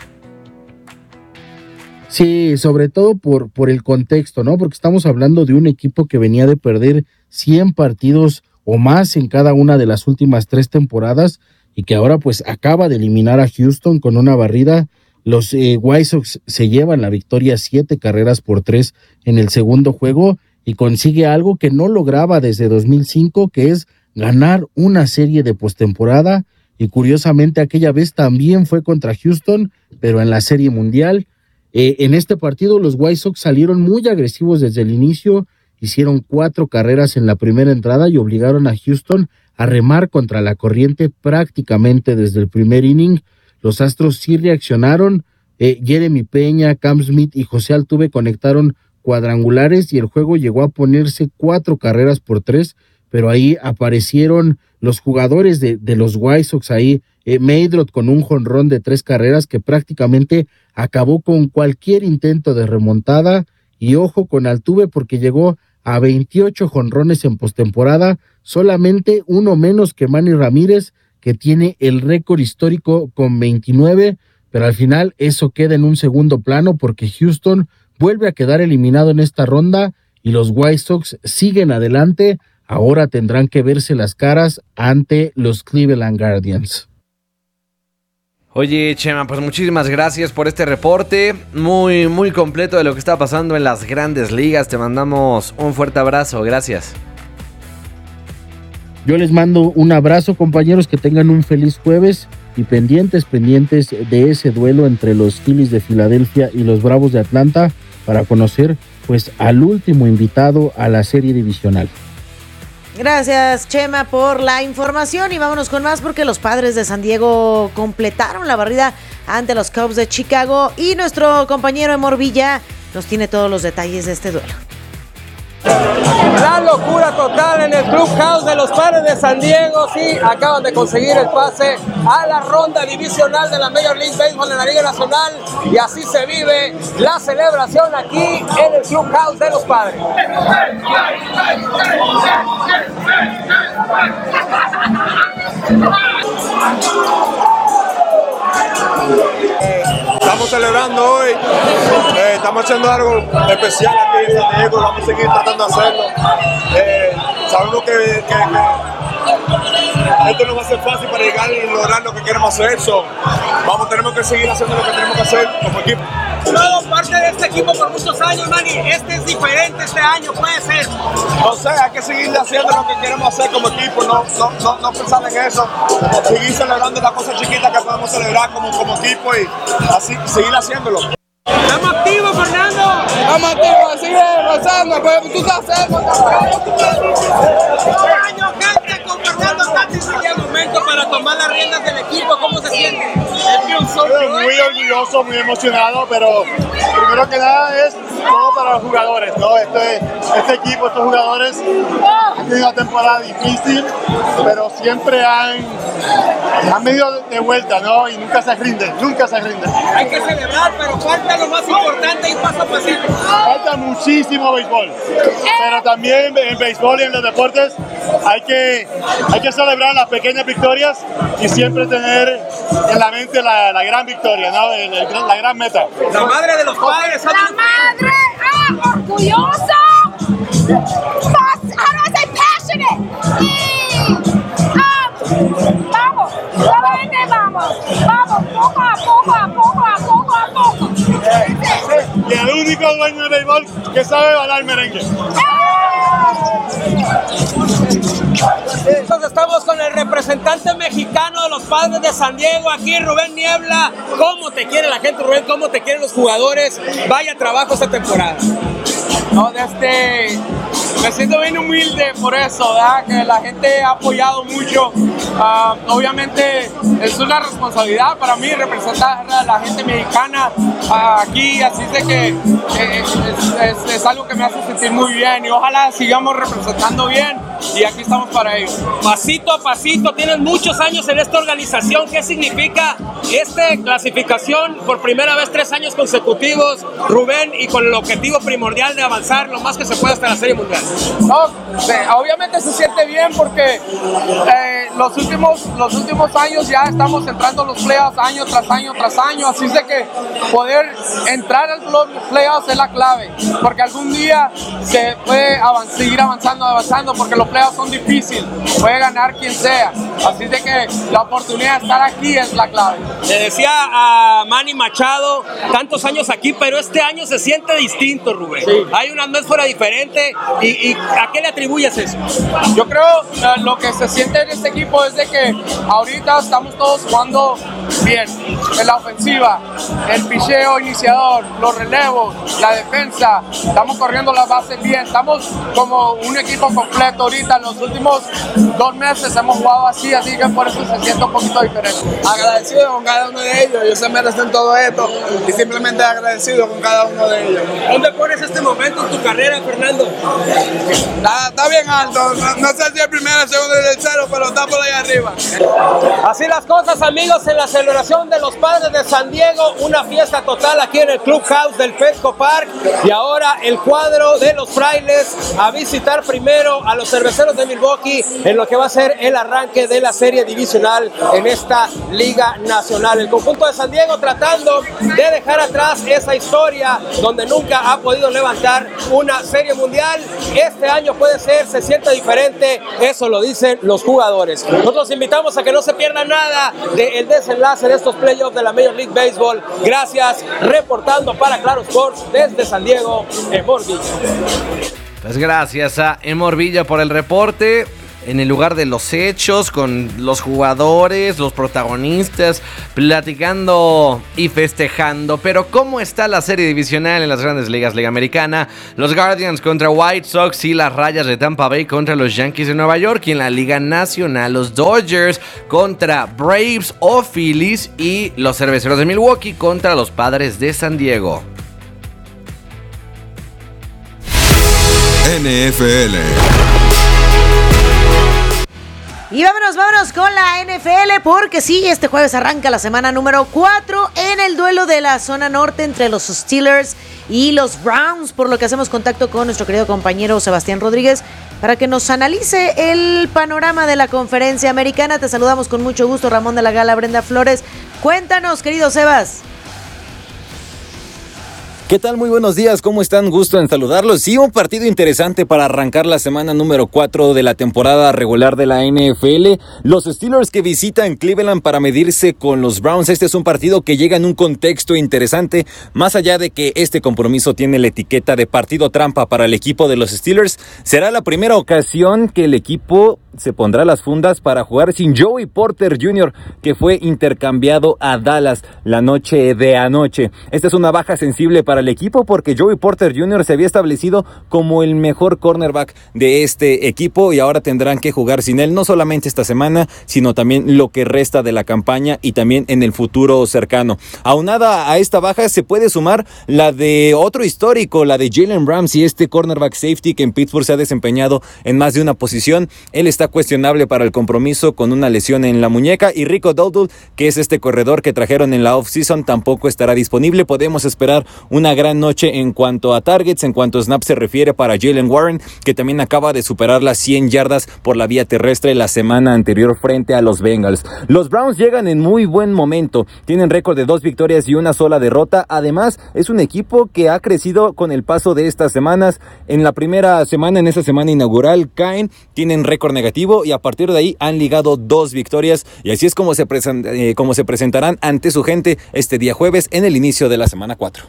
Sí, sobre todo por, por el contexto, ¿no? Porque estamos hablando de un equipo que venía de perder cien partidos o más en cada una de las últimas tres temporadas y que ahora pues acaba de eliminar a Houston con una barrida. Los eh, White Sox se llevan la victoria siete carreras por tres en el segundo juego y consigue algo que no lograba desde dos mil cinco, que es ganar una serie de postemporada. Y curiosamente aquella vez también fue contra Houston, pero en la Serie Mundial. Eh, en este partido los White Sox salieron muy agresivos desde el inicio, hicieron cuatro carreras en la primera entrada y obligaron a Houston a remar contra la corriente prácticamente desde el primer inning. Los Astros sí reaccionaron, eh, Jeremy Peña, Cam Smith y José Altuve conectaron cuadrangulares y el juego llegó a ponerse cuatro carreras por tres, pero ahí aparecieron los jugadores de, de los White Sox ahí, eh, Meydrot con un jonrón de tres carreras que prácticamente acabó con cualquier intento de remontada, y ojo con Altuve porque llegó a veintiocho jonrones en postemporada, solamente uno menos que Manny Ramírez, que tiene el récord histórico con veintinueve, pero al final eso queda en un segundo plano porque Houston vuelve a quedar eliminado en esta ronda y los White Sox siguen adelante. Ahora tendrán que verse las caras ante los Cleveland Guardians. Oye, Chema, pues muchísimas gracias por este reporte, muy, muy completo de lo que está pasando en las grandes ligas. Te mandamos un fuerte abrazo, gracias. Yo les mando un abrazo, compañeros, que tengan un feliz jueves y pendientes, pendientes de ese duelo entre los Phillies de Filadelfia y los Bravos de Atlanta para conocer pues al último invitado a la serie divisional. Gracias, Chema, por la información y vámonos con más porque los Padres de San Diego completaron la barrida ante los Cubs de Chicago y nuestro compañero Emor Villa nos tiene todos los detalles de este duelo. La locura total en el Clubhouse de los Padres de San Diego. Sí, acaban de conseguir el pase a la ronda divisional de la Major League Baseball en la Liga Nacional y así se vive la celebración aquí en el Clubhouse de los Padres. Estamos celebrando hoy, eh, estamos haciendo algo especial aquí en San Diego, vamos a seguir tratando de hacerlo. Eh, sabemos que, que, que esto no va a ser fácil para llegar y lograr lo que queremos hacer, so, vamos, tenemos que seguir haciendo lo que tenemos que hacer como equipo. Todo parte de este equipo por muchos años, Manny. Este es diferente este año, puede ser. No sé, hay que seguir haciendo lo que queremos hacer como equipo, no, no, no, no pensar en eso, seguir celebrando las cosas chiquitas que podemos celebrar como, como equipo y así seguir haciéndolo. ¡Estamos activos, Fernando! Estamos activos, sigue pasando, pues tú estás haciendo. Este año canta con Fernando Tatis. ¿En qué momento para tomar las riendas del equipo? ¿Cómo se siente? Muy orgulloso, muy emocionado, pero primero que nada es todo para los jugadores, ¿no? Este, este equipo, estos jugadores han tenido una temporada difícil, pero siempre han, han venido de vuelta, ¿no? Y nunca se rinden, nunca se rinden. Hay que celebrar, pero falta lo más importante y paso a pasito. Falta muchísimo béisbol, pero también en béisbol y en los deportes hay que, hay que celebrar las pequeñas victorias y siempre tener en la mente la, la gran victoria, ¿no? El, el, la gran meta. La madre de los padres. La madre, ah, orgullosa. How do I say passionate? Y, ah, vamos, solamente vamos, vamos, poco a poco, a poco, a poco, a poco. Y el único dueño de béisbol que sabe bailar merengue. Entonces estamos con el representante mexicano de los Padres de San Diego, aquí Rubén Niebla. ¿Cómo te quiere la gente, Rubén? ¿Cómo te quieren los jugadores? Vaya trabajo esta temporada. No, desde, me siento bien humilde por eso, ¿verdad? Que la gente ha apoyado mucho. Uh, obviamente es una responsabilidad para mí representar a la gente mexicana uh, aquí, así de que eh, es, es, es algo que me hace sentir muy bien y ojalá sigamos representando bien y aquí estamos para ello. Pasito a pasito, tienes muchos años en esta organización. ¿Qué significa esta clasificación por primera vez tres años consecutivos, Rubén, y con el objetivo primordial de avanzar lo más que se pueda hasta la Serie Mundial? No, obviamente se siente bien porque eh, los últimos los últimos años ya estamos entrando a los playoffs año tras año tras año, así de que poder entrar a los playoffs es la clave, porque algún día se puede avanzar, seguir avanzando, avanzando, porque los playoffs son difíciles, puede ganar quien sea, así de que la oportunidad de estar aquí es la clave. Le decía a Manny Machado, tantos años aquí, pero este año se siente distinto, Rubén. Sí. Hay una atmósfera diferente y, y ¿a qué le atribuyes eso? Yo creo uh, lo que se siente en este equipo es de que ahorita estamos todos jugando bien, en la ofensiva, el picheo iniciador, los relevos, la defensa, estamos corriendo las bases bien, estamos como un equipo completo ahorita. En los últimos dos meses hemos jugado así, así que por eso se siente un poquito diferente. Agradecido con cada uno de ellos, ellos se merecen todo esto y simplemente agradecido con cada uno de ellos. ¿Dónde pones este momento en tu carrera, Fernando? Está, está bien alto, no, no sé si el primero, el segundo y el tercero, pero está por ahí arriba. Así las cosas, amigos, en la celebración de los Padres de San Diego, una fiesta total aquí en el Clubhouse del Petco Park y ahora el cuadro de los Frailes a visitar primero a los Cerveceros de Milwaukee en lo que va a ser el arranque de la serie divisional en esta Liga Nacional. El conjunto de San Diego tratando de dejar atrás esa historia donde nunca ha podido levantar una serie mundial. Este año puede ser, se siente diferente, eso lo dicen los jugadores. Nosotros los invitamos a que no se pierdan nada del desenlace de estos playoffs de la Major League Baseball. Gracias, reportando para Claro Sports desde San Diego, Emor Villa. Pues gracias a Emor Villa por el reporte. En el lugar de los hechos, con los jugadores, los protagonistas, platicando y festejando. Pero ¿cómo está la serie divisional en las grandes ligas? Liga Americana, los Guardians contra White Sox y las Rayas de Tampa Bay contra los Yankees de Nueva York. Y en la Liga Nacional, los Dodgers contra Braves o Phillies y los Cerveceros de Milwaukee contra los Padres de San Diego. N F L. Y vámonos, vámonos con la N F L, porque sí, este jueves arranca la semana número cuatro en el duelo de la zona norte entre los Steelers y los Browns, por lo que hacemos contacto con nuestro querido compañero Sebastián Rodríguez para que nos analice el panorama de la conferencia americana. Te saludamos con mucho gusto, Ramón de la Gala, Brenda Flores. Cuéntanos, querido Sebas. ¿Qué tal? Muy buenos días, ¿cómo están? Gusto en saludarlos. Sí, un partido interesante para arrancar la semana número cuatro de la temporada regular de la N F L. Los Steelers que visitan Cleveland para medirse con los Browns. Este es un partido que llega en un contexto interesante, más allá de que este compromiso tiene la etiqueta de partido trampa para el equipo de los Steelers. Será la primera ocasión que el equipo se pondrá las fundas para jugar sin Joey Porter junior, que fue intercambiado a Dallas la noche de anoche. Esta es una baja sensible para el equipo porque Joey Porter junior se había establecido como el mejor cornerback de este equipo y ahora tendrán que jugar sin él, no solamente esta semana, sino también lo que resta de la campaña y también en el futuro cercano. Aunada a esta baja se puede sumar la de otro histórico, la de Jalen Ramsey, este cornerback safety que en Pittsburgh se ha desempeñado en más de una posición. Él está cuestionable para el compromiso con una lesión en la muñeca, y Rico Dowdle, que es este corredor que trajeron en la off-season, tampoco estará disponible. Podemos esperar una gran noche en cuanto a targets, en cuanto a snaps se refiere para Jaylen Warren, que también acaba de superar las cien yardas por la vía terrestre la semana anterior frente a los Bengals. Los Browns llegan en muy buen momento, tienen récord de dos victorias y una sola derrota. Además, es un equipo que ha crecido con el paso de estas semanas. En la primera semana, en esa semana inaugural, caen, tienen récord negativo y a partir de ahí han ligado dos victorias, y así es como se, present, eh, como se presentarán ante su gente este día jueves en el inicio de la semana cuatro.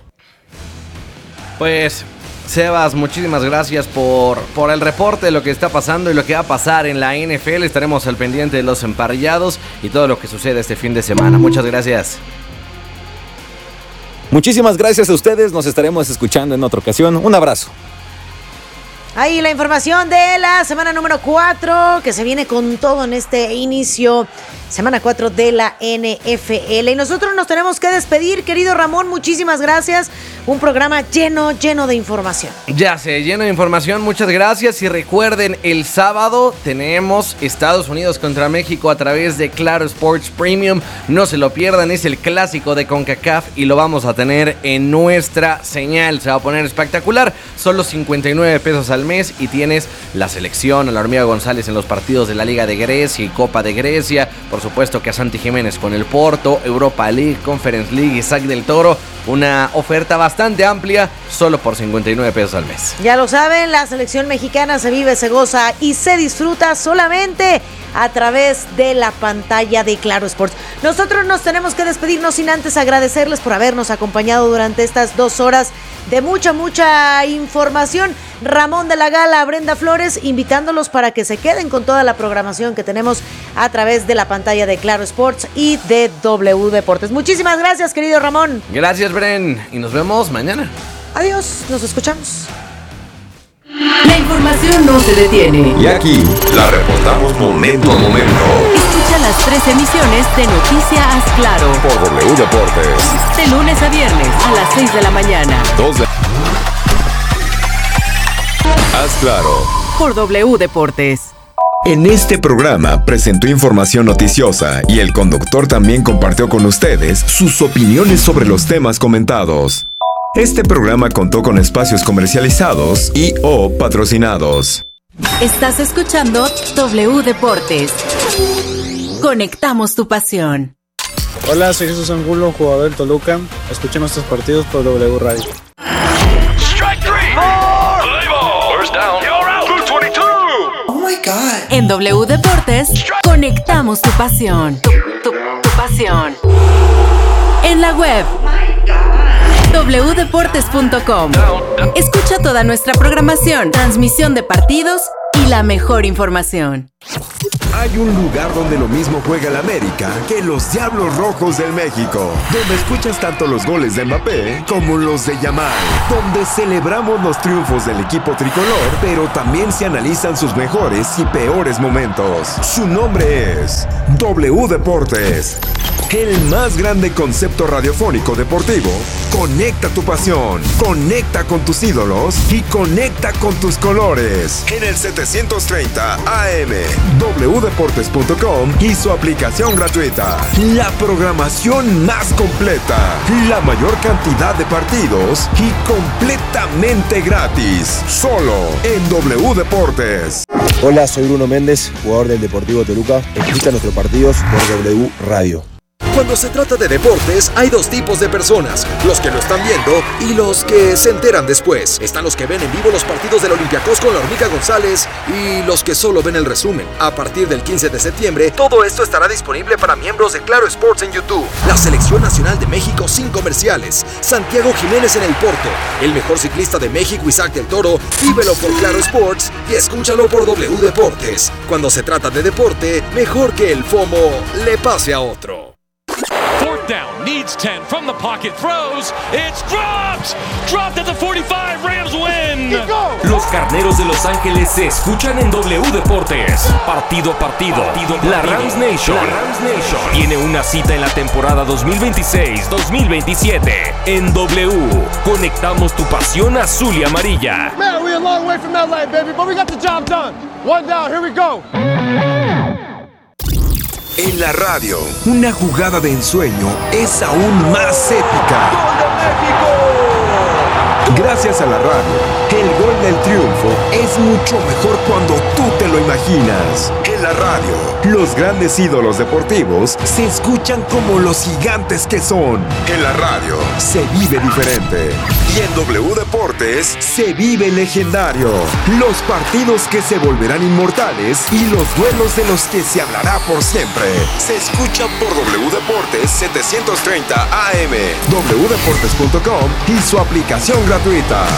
Pues Sebas, muchísimas gracias por, por el reporte de lo que está pasando y lo que va a pasar en la N F L. Estaremos al pendiente de los emparrillados y todo lo que sucede este fin de semana. Muchas gracias. Muchísimas gracias a ustedes, nos estaremos escuchando en otra ocasión. Un abrazo. Ahí la información de la semana número cuatro, que se viene con todo en este inicio, semana cuatro de la N F L. Y nosotros nos tenemos que despedir, querido Ramón, muchísimas gracias. Un programa lleno, lleno de información. Ya sé, lleno de información, muchas gracias. Y recuerden, el sábado tenemos Estados Unidos contra México a través de Claro Sports Premium. No se lo pierdan, es el clásico de CONCACAF y lo vamos a tener en nuestra señal. Se va a poner espectacular, solo cincuenta y nueve pesos al mes y tienes la selección, a la Hormiga González en los partidos de la Liga de Grecia y Copa de Grecia, por supuesto que a Santi Jiménez con el Porto, Europa League, Conference League, Isaac del Toro, una oferta bastante amplia, solo por cincuenta y nueve pesos al mes. Ya lo saben, la selección mexicana se vive, se goza y se disfruta solamente a través de la pantalla de Claro Sports. Nosotros nos tenemos que despedirnos sin antes agradecerles por habernos acompañado durante estas dos horas de mucha, mucha información. Ramón de la Gala, Brenda Flores, invitándolos para que se queden con toda la programación que tenemos a través de la pantalla de Claro Sports y de W Deportes. Muchísimas gracias, querido Ramón. Gracias, Bren, y nos vemos mañana. Adiós, nos escuchamos. La información no se detiene. Y aquí la reportamos momento a momento. Escucha las tres emisiones de Noticias Claro por W Deportes. De lunes a viernes a las seis de la mañana. Dos de... Haz Claro por W Deportes. En este programa presentó información noticiosa y el conductor también compartió con ustedes sus opiniones sobre los temas comentados. Este programa contó con espacios comercializados y o patrocinados. Estás escuchando W Deportes. Conectamos tu pasión. Hola, soy Jesús Angulo, jugador del Toluca. Escuchen nuestros partidos por W Radio. Strike three. Oh, first down. You're out. two twenty-two. Oh my God. En W Deportes, conectamos tu pasión. Tu, tu, tu pasión. En la web doble u deportes punto com. Escucha toda nuestra programación, transmisión de partidos y la mejor información. Hay un lugar donde lo mismo juega el América que los Diablos Rojos del México, donde escuchas tanto los goles de Mbappé como los de Yamal, donde celebramos los triunfos del equipo tricolor, pero también se analizan sus mejores y peores momentos. Su nombre es W Deportes, el más grande concepto radiofónico deportivo. Conecta tu pasión, conecta con tus ídolos y conecta con tus colores. En el setecientos treinta A M, w deportes punto com y su aplicación gratuita. La programación más completa, la mayor cantidad de partidos y completamente gratis. Solo en W Deportes. Hola, soy Bruno Méndez, jugador del Deportivo Toluca. Escucha nuestros partidos por W Radio. Cuando se trata de deportes, hay dos tipos de personas, los que lo están viendo y los que se enteran después. Están los que ven en vivo los partidos del Olympiacos con la Hormiga González y los que solo ven el resumen. A partir del quince de septiembre, todo esto estará disponible para miembros de Claro Sports en YouTube. La Selección Nacional de México sin comerciales, Santiago Jiménez en el Porto, el mejor ciclista de México Isaac del Toro, vívelo por Claro Sports y escúchalo por W Deportes. Cuando se trata de deporte, mejor que el FOMO le pase a otro. Fourth down, needs ten, from the pocket, throws, it's dropped! Dropped at the forty-five, Rams win! Los Carneros de Los Ángeles se escuchan en W Deportes. Partido a partido, partido, partido. La Rams Nation, la Rams Nation tiene una cita en la temporada dos mil veintiséis dos mil veintisiete. En W, conectamos tu pasión azul y amarilla. Man, we're a long way from L A, baby, but we got the job done. One down, here we go. En la radio, una jugada de ensueño es aún más épica. ¡Gol de México! Gracias a la radio, el gol del triunfo es mucho mejor cuando tú te lo imaginas. En la radio, los grandes ídolos deportivos se escuchan como los gigantes que son. En la radio, se vive diferente. Y en W Deportes, se vive legendario. Los partidos que se volverán inmortales y los duelos de los que se hablará por siempre. Se escuchan por W Deportes setecientos treinta A M, w deportes punto com y su aplicación gratuita.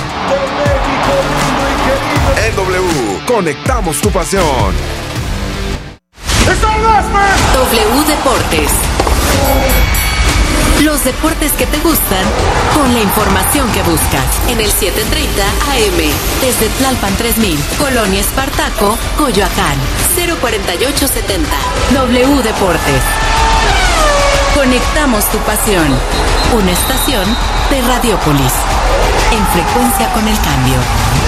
En W, conectamos tu pasión. W Deportes. Los deportes que te gustan con la información que buscas. En el setecientos treinta A M, desde Tlalpan tres mil, Colonia Espartaco, Coyoacán, cero cuarenta y ocho setenta. W Deportes. Conectamos tu pasión. Una estación de Radiópolis. En frecuencia con el cambio.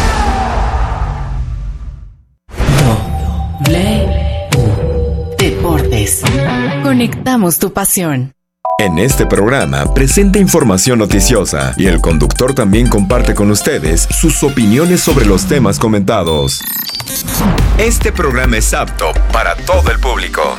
W Deportes. Conectamos tu pasión. En este programa presenta información noticiosa y el conductor también comparte con ustedes sus opiniones sobre los temas comentados. Este programa es apto para todo el público.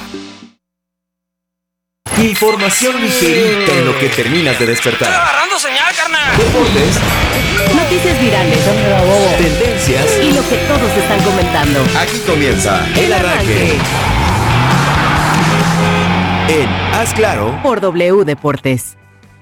Información ligerita en lo que terminas de despertar. ¡Estoy agarrando señal, carnal! Deportes. Noticias virales. Tendencias. Y lo que todos están comentando. Aquí comienza El Arranque. En Haz Claro por W Deportes.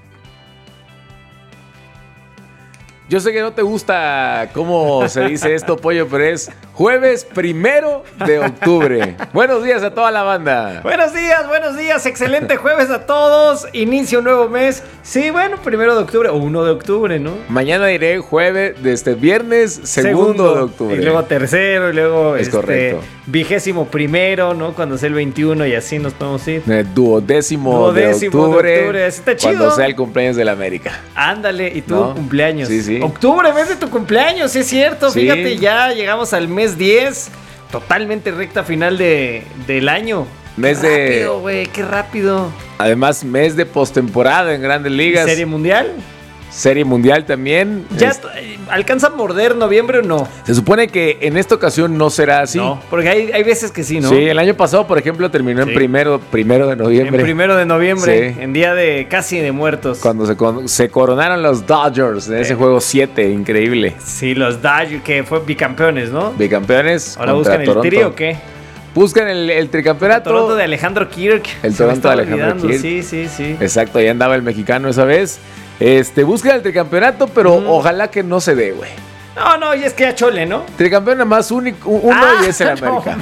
Yo sé que no te gusta cómo se dice esto, Pollo, pero es jueves primero de octubre. Buenos días a toda la banda. Buenos días, buenos días. Excelente jueves a todos. Inicia un nuevo mes. Sí, bueno, primero de octubre o uno de octubre, ¿no? Mañana diré jueves, desde viernes, segundo, segundo de octubre. Y luego tercero, y luego es este, correcto. Vigésimo primero, ¿no? Cuando sea el veintiuno y así nos podemos ir. El duodécimo, duodécimo de octubre. de octubre. Está chido. Cuando sea el cumpleaños de la América. Ándale, y tu ¿No? cumpleaños. Sí, sí. Octubre, mes de tu cumpleaños, sí es cierto. Sí. Fíjate, ya llegamos al mes diez. Totalmente recta final de, del año. Mes qué de. rápido, güey, qué rápido. Además, mes de postemporada en Grandes Ligas. ¿Serie Mundial? Serie Mundial también. ¿Ya es... alcanza a morder noviembre o no? Se supone que en esta ocasión no será así. No, porque hay, hay veces que sí, ¿no? Sí, el año pasado, por ejemplo, terminó sí. en primero, primero de noviembre. En primero de noviembre, sí. En día de casi de muertos. Cuando se, se coronaron los Dodgers en ese eh. juego siete, increíble. Sí, los Dodgers, que fue bicampeones, ¿no? Bicampeones. ¿Ahora buscan el tri o qué? Buscan el, el tricampeonato. El Toronto de Alejandro Kirk. El Se me Toronto de estaba Alejandro olvidando. Kirk. Sí, sí, sí. Exacto, ahí andaba el mexicano esa vez. Este, buscan el tricampeonato, pero ojalá que no se dé, güey. No, no, y es que ya chole, ¿no? Tricampeón nada más único, uno Ah, y es el no, América.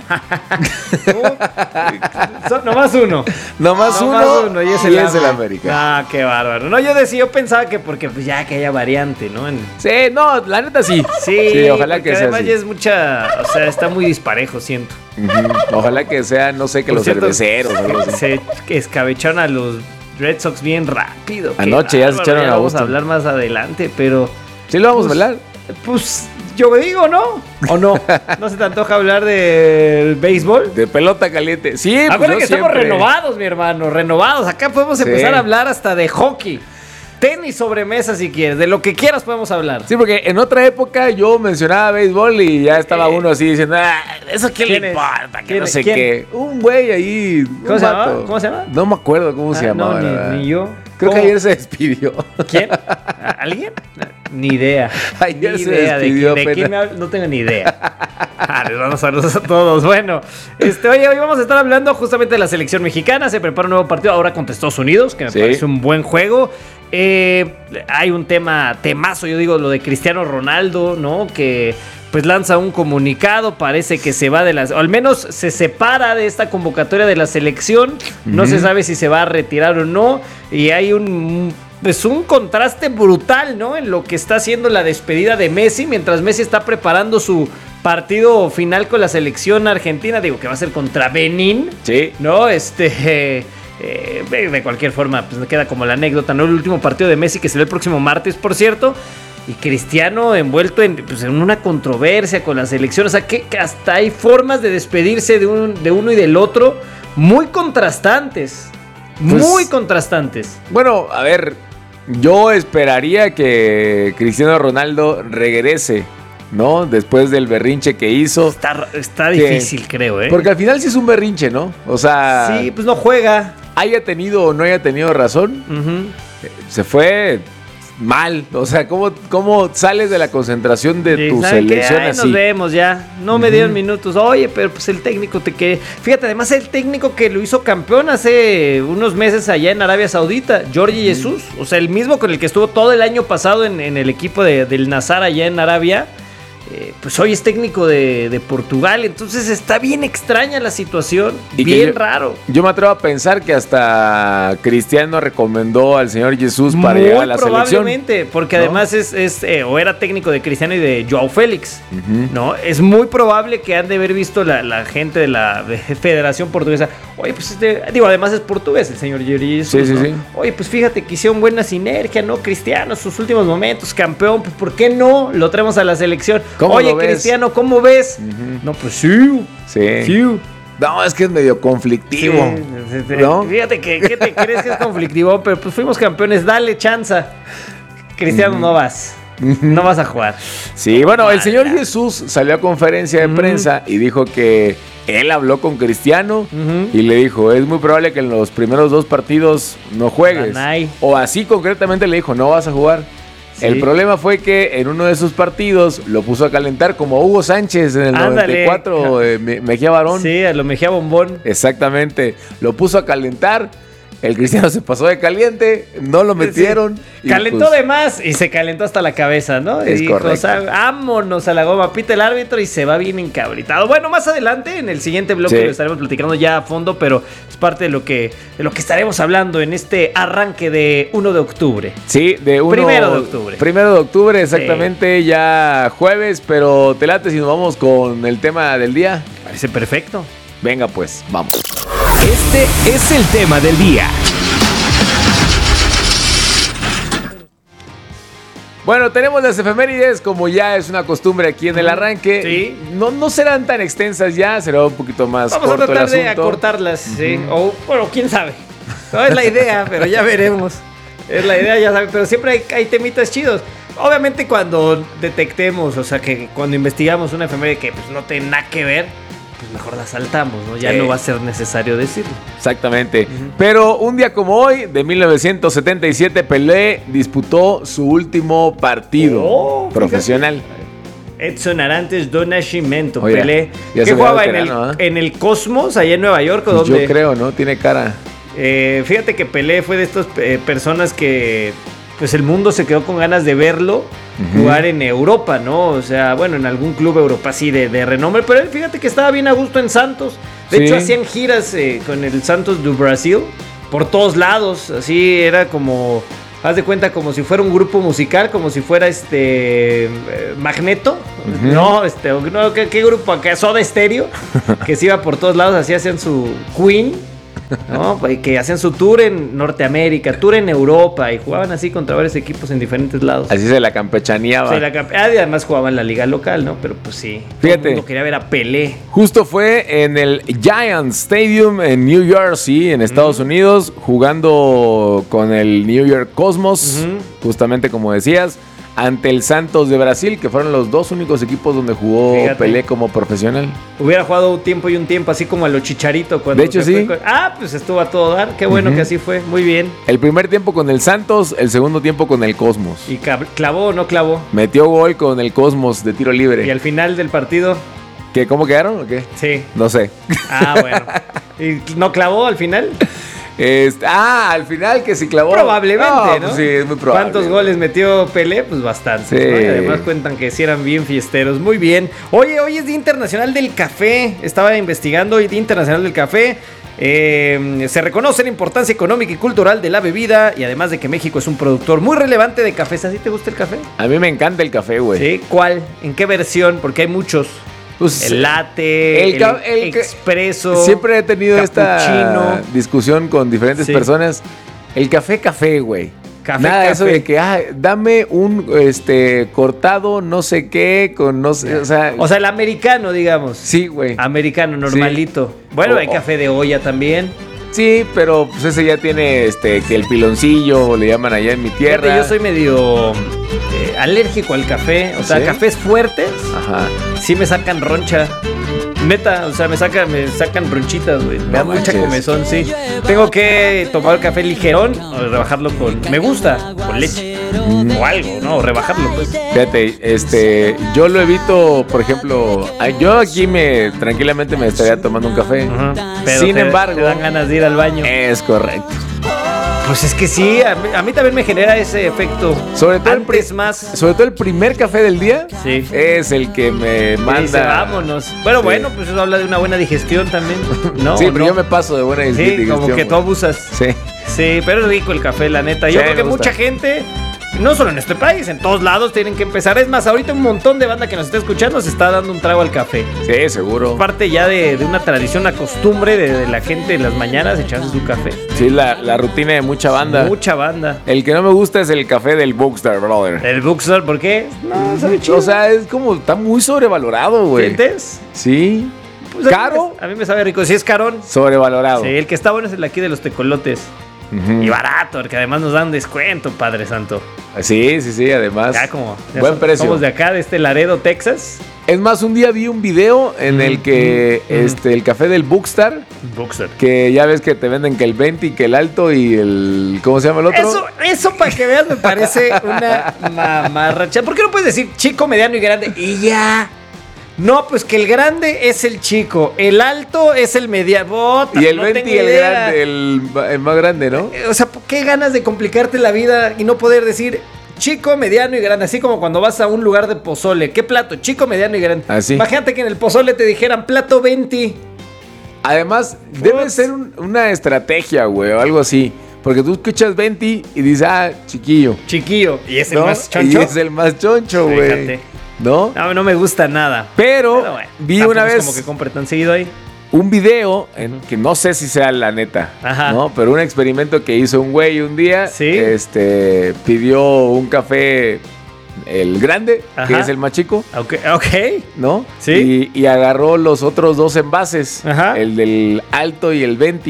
Son nomás uno. Nomás Nomás uno, uno y es y el, es el América. América. Ah, qué bárbaro. No, yo decía, yo pensaba que porque pues ya que haya variante, ¿no? En- Sí, no, la neta sí. Sí, Sí, ojalá porque que sea además así. ya es mucha, o sea, está muy disparejo, siento. Ujú. Ojalá que sea, no sé, que Por los cierto, cerveceros. o algo así. Se escabecharon a los Red Sox bien rápido. Qué Anoche ya se bárbaro, echaron a vamos a Boston. hablar más adelante, pero... Sí, lo vamos pues, a hablar. Pues yo digo, ¿no? ¿O no? ¿No se te antoja hablar del béisbol? De pelota caliente. Sí, pues Acuérdate yo que estamos siempre. renovados, mi hermano, renovados. Acá podemos Sí. empezar a hablar hasta de hockey. Tenis sobre mesa si quieres, de lo que quieras podemos hablar. Sí, porque en otra época yo mencionaba béisbol y ya estaba uno así diciendo, ah, ¿eso qué le ¿Quién es? importa? Que ¿Quién no es? sé ¿Quién? qué. Un güey ahí. ¿Cómo un se llama? vato. ¿Cómo se llama? No me acuerdo cómo se Ah, llamaba. no, la ni- verdad. ni yo. Creo que ¿Cómo? ayer se despidió. ¿Quién? ¿Alguien? Ni idea. Ayer Ni se idea de, despidió quién, de quién apenas. me habla, no tengo ni idea. Ah, les damos saludos a todos. Bueno, este, oye, hoy vamos a estar hablando justamente de la selección mexicana. Se prepara un nuevo partido ahora contra Estados Unidos, que me Sí. parece un buen juego. Eh, hay un tema, temazo, yo digo, lo de Cristiano Ronaldo, ¿no? Que pues lanza un comunicado, parece que se va de las, o al menos se separa de esta convocatoria de la selección. No Ujú. se sabe si se va a retirar o no. Y hay un, pues un contraste brutal, ¿no? En lo que está haciendo la despedida de Messi, mientras Messi está preparando su partido final con la selección argentina. Digo que va a ser contra Benín. Sí. ¿No? Este... Eh, de cualquier forma, pues me queda como la anécdota, ¿no? El último partido de Messi que será el próximo martes, por cierto. Y Cristiano envuelto en, pues, en una controversia con la selección. O sea, que, que hasta hay formas de despedirse de, un, de uno y del otro muy contrastantes. Pues, muy contrastantes. Bueno, a ver, yo esperaría que Cristiano Ronaldo regrese, ¿no? Después del berrinche que hizo. Está, está Que- difícil, creo, ¿eh? Porque al final sí es un berrinche, ¿no? O sea, Sí, pues no juega. haya tenido o no haya tenido razón, Ujú. eh, se fue mal. O sea, ¿cómo, cómo sales de la concentración de Sí, tu ¿saben qué? selección Ay, así? nos vemos ya. No me dieron minutos. Oye, pero pues el técnico te que. Fíjate, además el técnico que lo hizo campeón hace unos meses allá en Arabia Saudita, Jorge Jesús. O sea, el mismo con el que estuvo todo el año pasado en, en el equipo de- del Nazar allá en Arabia. eh, pues hoy es técnico de, de Portugal. Entonces está bien extraña la situación. Y que bien yo- raro. Yo me atrevo a pensar que hasta Cristiano recomendó al señor Jesús para Muy llegar a la selección. probablemente, porque ¿no? además es, es, eh, o era técnico de Cristiano y de Joao Félix. Ujú. ¿No? Es muy probable que han de haber visto la, la gente de la de Federación Portuguesa. Oye, pues este, digo, además es portugués el señor Jorge Sí, sí, ¿no? sí. Oye, pues fíjate que hicieron buena sinergia, ¿no? Cristiano, sus últimos momentos, campeón, pues ¿por qué no? Lo traemos a la selección. ¿Cómo Oye, lo ves? Cristiano, ¿cómo ves? No, pues sí. Sí. Sí. No, es que es medio conflictivo. Sí, sí, sí. ¿no? Fíjate que, ¿qué te crees que es conflictivo? Pero pues fuimos campeones, dale chanza. Cristiano, no vas. No vas a jugar. Sí, bueno, el señor Jesús salió a conferencia de prensa y dijo que él habló con Cristiano y le dijo, es muy probable que en los primeros dos partidos no juegues. Danay. O así concretamente le dijo, no vas a jugar. Sí. El problema fue que en uno de esos partidos lo puso a calentar como Hugo Sánchez en el Ándale. noventa y cuatro, eh, Me- Mejía Barón. Sí, a lo Mejía Bombón. Exactamente. Lo puso a calentar. El Cristiano se pasó de caliente, no lo metieron. y Calentó pues, de más y se calentó hasta la cabeza, ¿no? Es y dijo, correcto. o sea, vámonos a la goma, pita el árbitro y se va bien encabritado. Bueno, más adelante, en el siguiente bloque Sí. lo estaremos platicando ya a fondo, pero es parte de lo que, de lo que estaremos hablando en este arranque de primero de octubre. Sí, de uno, Primero de octubre. Primero de octubre, exactamente, ya jueves, pero te late si nos vamos con el tema del día. Parece perfecto. Venga pues, vamos. Este es el tema del día. Bueno, tenemos las efemérides, como ya es una costumbre aquí en el arranque. Sí. No, no serán tan extensas ya, será un poquito más Vamos a corto tratar el de asunto. acortarlas, sí. O, bueno, quién sabe. No es la idea, pero ya veremos. Es la idea, ya saben. Pero siempre hay, hay temitas chidos. Obviamente cuando detectemos, o sea, que cuando investigamos una efeméride que pues, no tiene nada que ver, pues mejor la saltamos, ¿no? Ya Sí. no va a ser necesario decirlo. Exactamente. Pero un día como hoy, de mil novecientos setenta y siete, Pelé disputó su último partido Oh, fíjate. profesional. Edson Arantes do Nascimento, Oye, Pelé. ya ¿Qué se ve jugaba en el, veterano, ¿eh? en el Cosmos, allá en Nueva York? ¿O Pues dónde? yo creo, ¿no? Tiene cara. Eh, fíjate que Pelé fue de estas eh, personas que pues el mundo se quedó con ganas de verlo uh-huh. jugar en Europa, ¿no? O sea, bueno, en algún club Europa así de, de renombre, pero él fíjate que estaba bien a gusto en Santos. De sí. hecho, hacían giras eh, con el Santos do Brasil por todos lados, así era como... Haz de cuenta como si fuera un grupo musical, como si fuera este eh, Magneto, uh-huh. no, este, no, ¿qué, qué grupo acá? Soda Stereo, que se iba por todos lados, así hacían su Queen, ¿no? Que hacían su tour en Norteamérica, tour en Europa, y jugaban así contra varios equipos en diferentes lados. Así se la campechaneaba. Sí, la campe- ah, y además jugaban en la liga local, ¿no? Pero pues sí, fíjate, todo el mundo quería ver a Pelé. Justo fue en el Giants Stadium en New Jersey, en Estados uh-huh. Unidos, jugando con el New York Cosmos, uh-huh. justamente como decías, ante el Santos de Brasil, que fueron los dos únicos equipos donde jugó Fíjate. Pelé como profesional. Hubiera jugado un tiempo y un tiempo, así como a lo Chicharito. Cuando de hecho, sí. Con... Ah, pues estuvo a todo dar. Qué bueno uh-huh. que así fue. Muy bien. El primer tiempo con el Santos, el segundo tiempo con el Cosmos. ¿Y clavó o no clavó? Metió gol con el Cosmos de tiro libre. ¿Y al final del partido? ¿Qué, ¿Cómo quedaron o qué? Sí. No sé. Ah, bueno. ¿Y no clavó al final? Este, ah, al final que sí clavó. Probablemente, ¿no? ¿no? Pues sí, es muy probable. ¿Cuántos goles metió Pelé? Pues bastante. Sí. ¿no? Y además cuentan que sí eran bien fiesteros. Muy bien. Oye, hoy es Día Internacional del Café. Estaba investigando hoy Día Internacional del Café. Eh, se reconoce la importancia económica y cultural de la bebida y además de que México es un productor muy relevante de cafés. ¿Así te gusta el café? A mí me encanta el café, güey. ¿Sí? ¿Cuál? ¿En qué versión? Porque hay muchos. Pues, el latte, el, el, el expreso. Siempre he tenido esta discusión con diferentes sí. personas. El café, café, güey. Café, Nada café. Eso de que, ah, dame un este cortado, no sé qué, con no sé, o sea. O sea, el americano, digamos. Sí, güey. Americano, normalito. Sí. Bueno, oh, hay café de olla también. Sí, pero pues ese ya tiene este que el piloncillo, le llaman allá en mi tierra. Fíjate, yo soy medio eh, alérgico al café. O sea, ¿sí? Cafés fuertes. Ajá. Sí me sacan roncha. Neta, o sea, me sacan, me sacan ronchitas, güey. Me da no mucha comezón, sí. Tengo que tomar el café ligerón o rebajarlo con... Me gusta, con leche. Mm. O algo, ¿no? O rebajarlo, pues. Fíjate, este... Yo lo evito, por ejemplo... Yo aquí me... Tranquilamente me estaría tomando un café. Uh-huh. Pero Sin te, embargo... te dan ganas de ir al baño. Es correcto. Pues es que sí, a mí, a mí también me genera ese efecto. Sobre todo, Antes el, más. sobre todo el primer café del día sí. es el que me manda. Dice, vámonos. Bueno, sí. bueno, pues eso habla de una buena digestión también, ¿no? Sí, pero no? yo me paso de buena sí, digestión. Sí, como que tú abusas. Sí. Sí, pero es rico el café, la neta. Yo sí, creo que mucha gente... No solo en este país, en todos lados tienen que empezar. Es más, ahorita un montón de banda que nos está escuchando se está dando un trago al café. Sí, seguro. Parte ya de, de una tradición, una costumbre de, de la gente en las mañanas echarse su café. Sí, la, la rutina de mucha banda. Mucha banda. El que no me gusta es el café del Buckstar, brother. ¿El Buckstar? ¿Por qué? No, sabe chido. O sea, es como, está muy sobrevalorado, güey. ¿Sientes? Sí. Pues ¿Caro? A mí, me, a mí me sabe rico. Sí, es carón. Sobrevalorado. Sí, el que está bueno es el aquí de los tecolotes. Uh-huh. Y barato, porque además nos dan descuento, Padre Santo. Sí, sí, sí, además. Ya como ya buen somos, precio. Somos de acá, de este Laredo, Texas. Es más, un día vi un video en uh-huh. el que uh-huh. este, el café del Buckstar, Buckstar, que ya ves que te venden que el veinte y que el alto y el... ¿Cómo se llama el otro? Eso, eso para que veas me parece una mamarracha. ¿Por qué no puedes decir chico, mediano y grande? Y ya... No, pues que el grande es el chico, el alto es el mediano. Bota, y el no veinte y el idea. grande, el, el más grande, ¿no? O sea, ¿qué ganas de complicarte la vida y no poder decir chico, mediano y grande? Así como cuando vas a un lugar de pozole. ¿Qué plato? Chico, mediano y grande. Así. Imagínate que en el pozole te dijeran plato veinte. Además, What? debe ser un, una estrategia, güey, o algo así. Porque tú escuchas veinte y dices, ah, chiquillo. Chiquillo. ¿Y es el ¿no? más choncho? Y es el más choncho, güey. Fíjate. ¿No? No, no me gusta nada. Pero, Pero bueno, vi una vez. Es como que compre tan seguido ahí. Un video en que no sé si sea la neta, Ajá. ¿no? Pero un experimento que hizo un güey un día. Sí. Este pidió un café, el grande, Ajá. que es el más chico. Ok. okay. ¿No? Sí. Y, y agarró los otros dos envases. Ajá. El del alto y el veinte.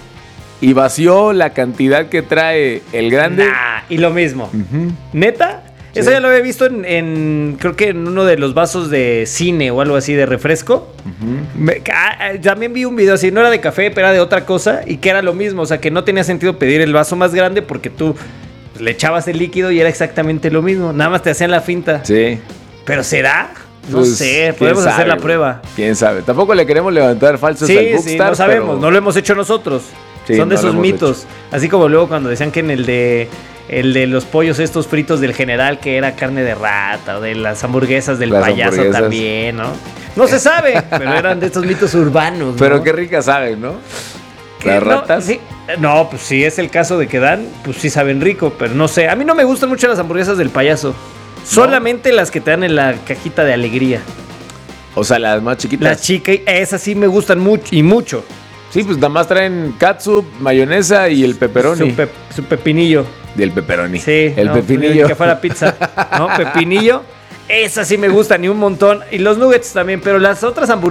Y vació la cantidad que trae el grande. Nah, y lo mismo. Uh-huh. ¿Neta? Sí. Eso ya lo había visto en, en, creo que en uno de los vasos de cine o algo así de refresco. Uh-huh. Me, ah, también vi un video así, no era de café, pero era de otra cosa y que era lo mismo. O sea, que no tenía sentido pedir el vaso más grande porque tú pues, le echabas el líquido y era exactamente lo mismo. Nada más te hacían la finta. Sí. ¿Pero será? No Pues, sé, podemos quién hacer la sabe, prueba. Quién sabe. Tampoco le queremos levantar falsos Sí, al sí, Bookstar, no sabemos, pero- no lo hemos hecho nosotros. Sí, Son de no lo esos hemos mitos. Así como luego cuando decían que en el de el de los pollos estos fritos del general que era carne de rata, o de las hamburguesas del Las payaso hamburguesas. también, ¿no? No se sabe, pero eran de estos mitos urbanos, Pero ¿no? qué ricas saben, ¿no? ¿Qué? Las No, ratas. sí. No, pues si es el caso de que dan, pues sí saben rico, pero no sé. A mí no me gustan mucho las hamburguesas del payaso. Solamente las que te dan en la cajita de alegría. O sea, las más chiquitas. Las chicas, esas sí me gustan mucho y mucho. Sí, pues nada más traen catsup, mayonesa y el pepperoni. Su, pe- su pepinillo. Y el pepperoni. Sí. El no, pepinillo. Que fuera pizza. ¿No? Pepinillo. Esas sí me gustan y un montón. Y los nuggets también, pero las otras hamburguesas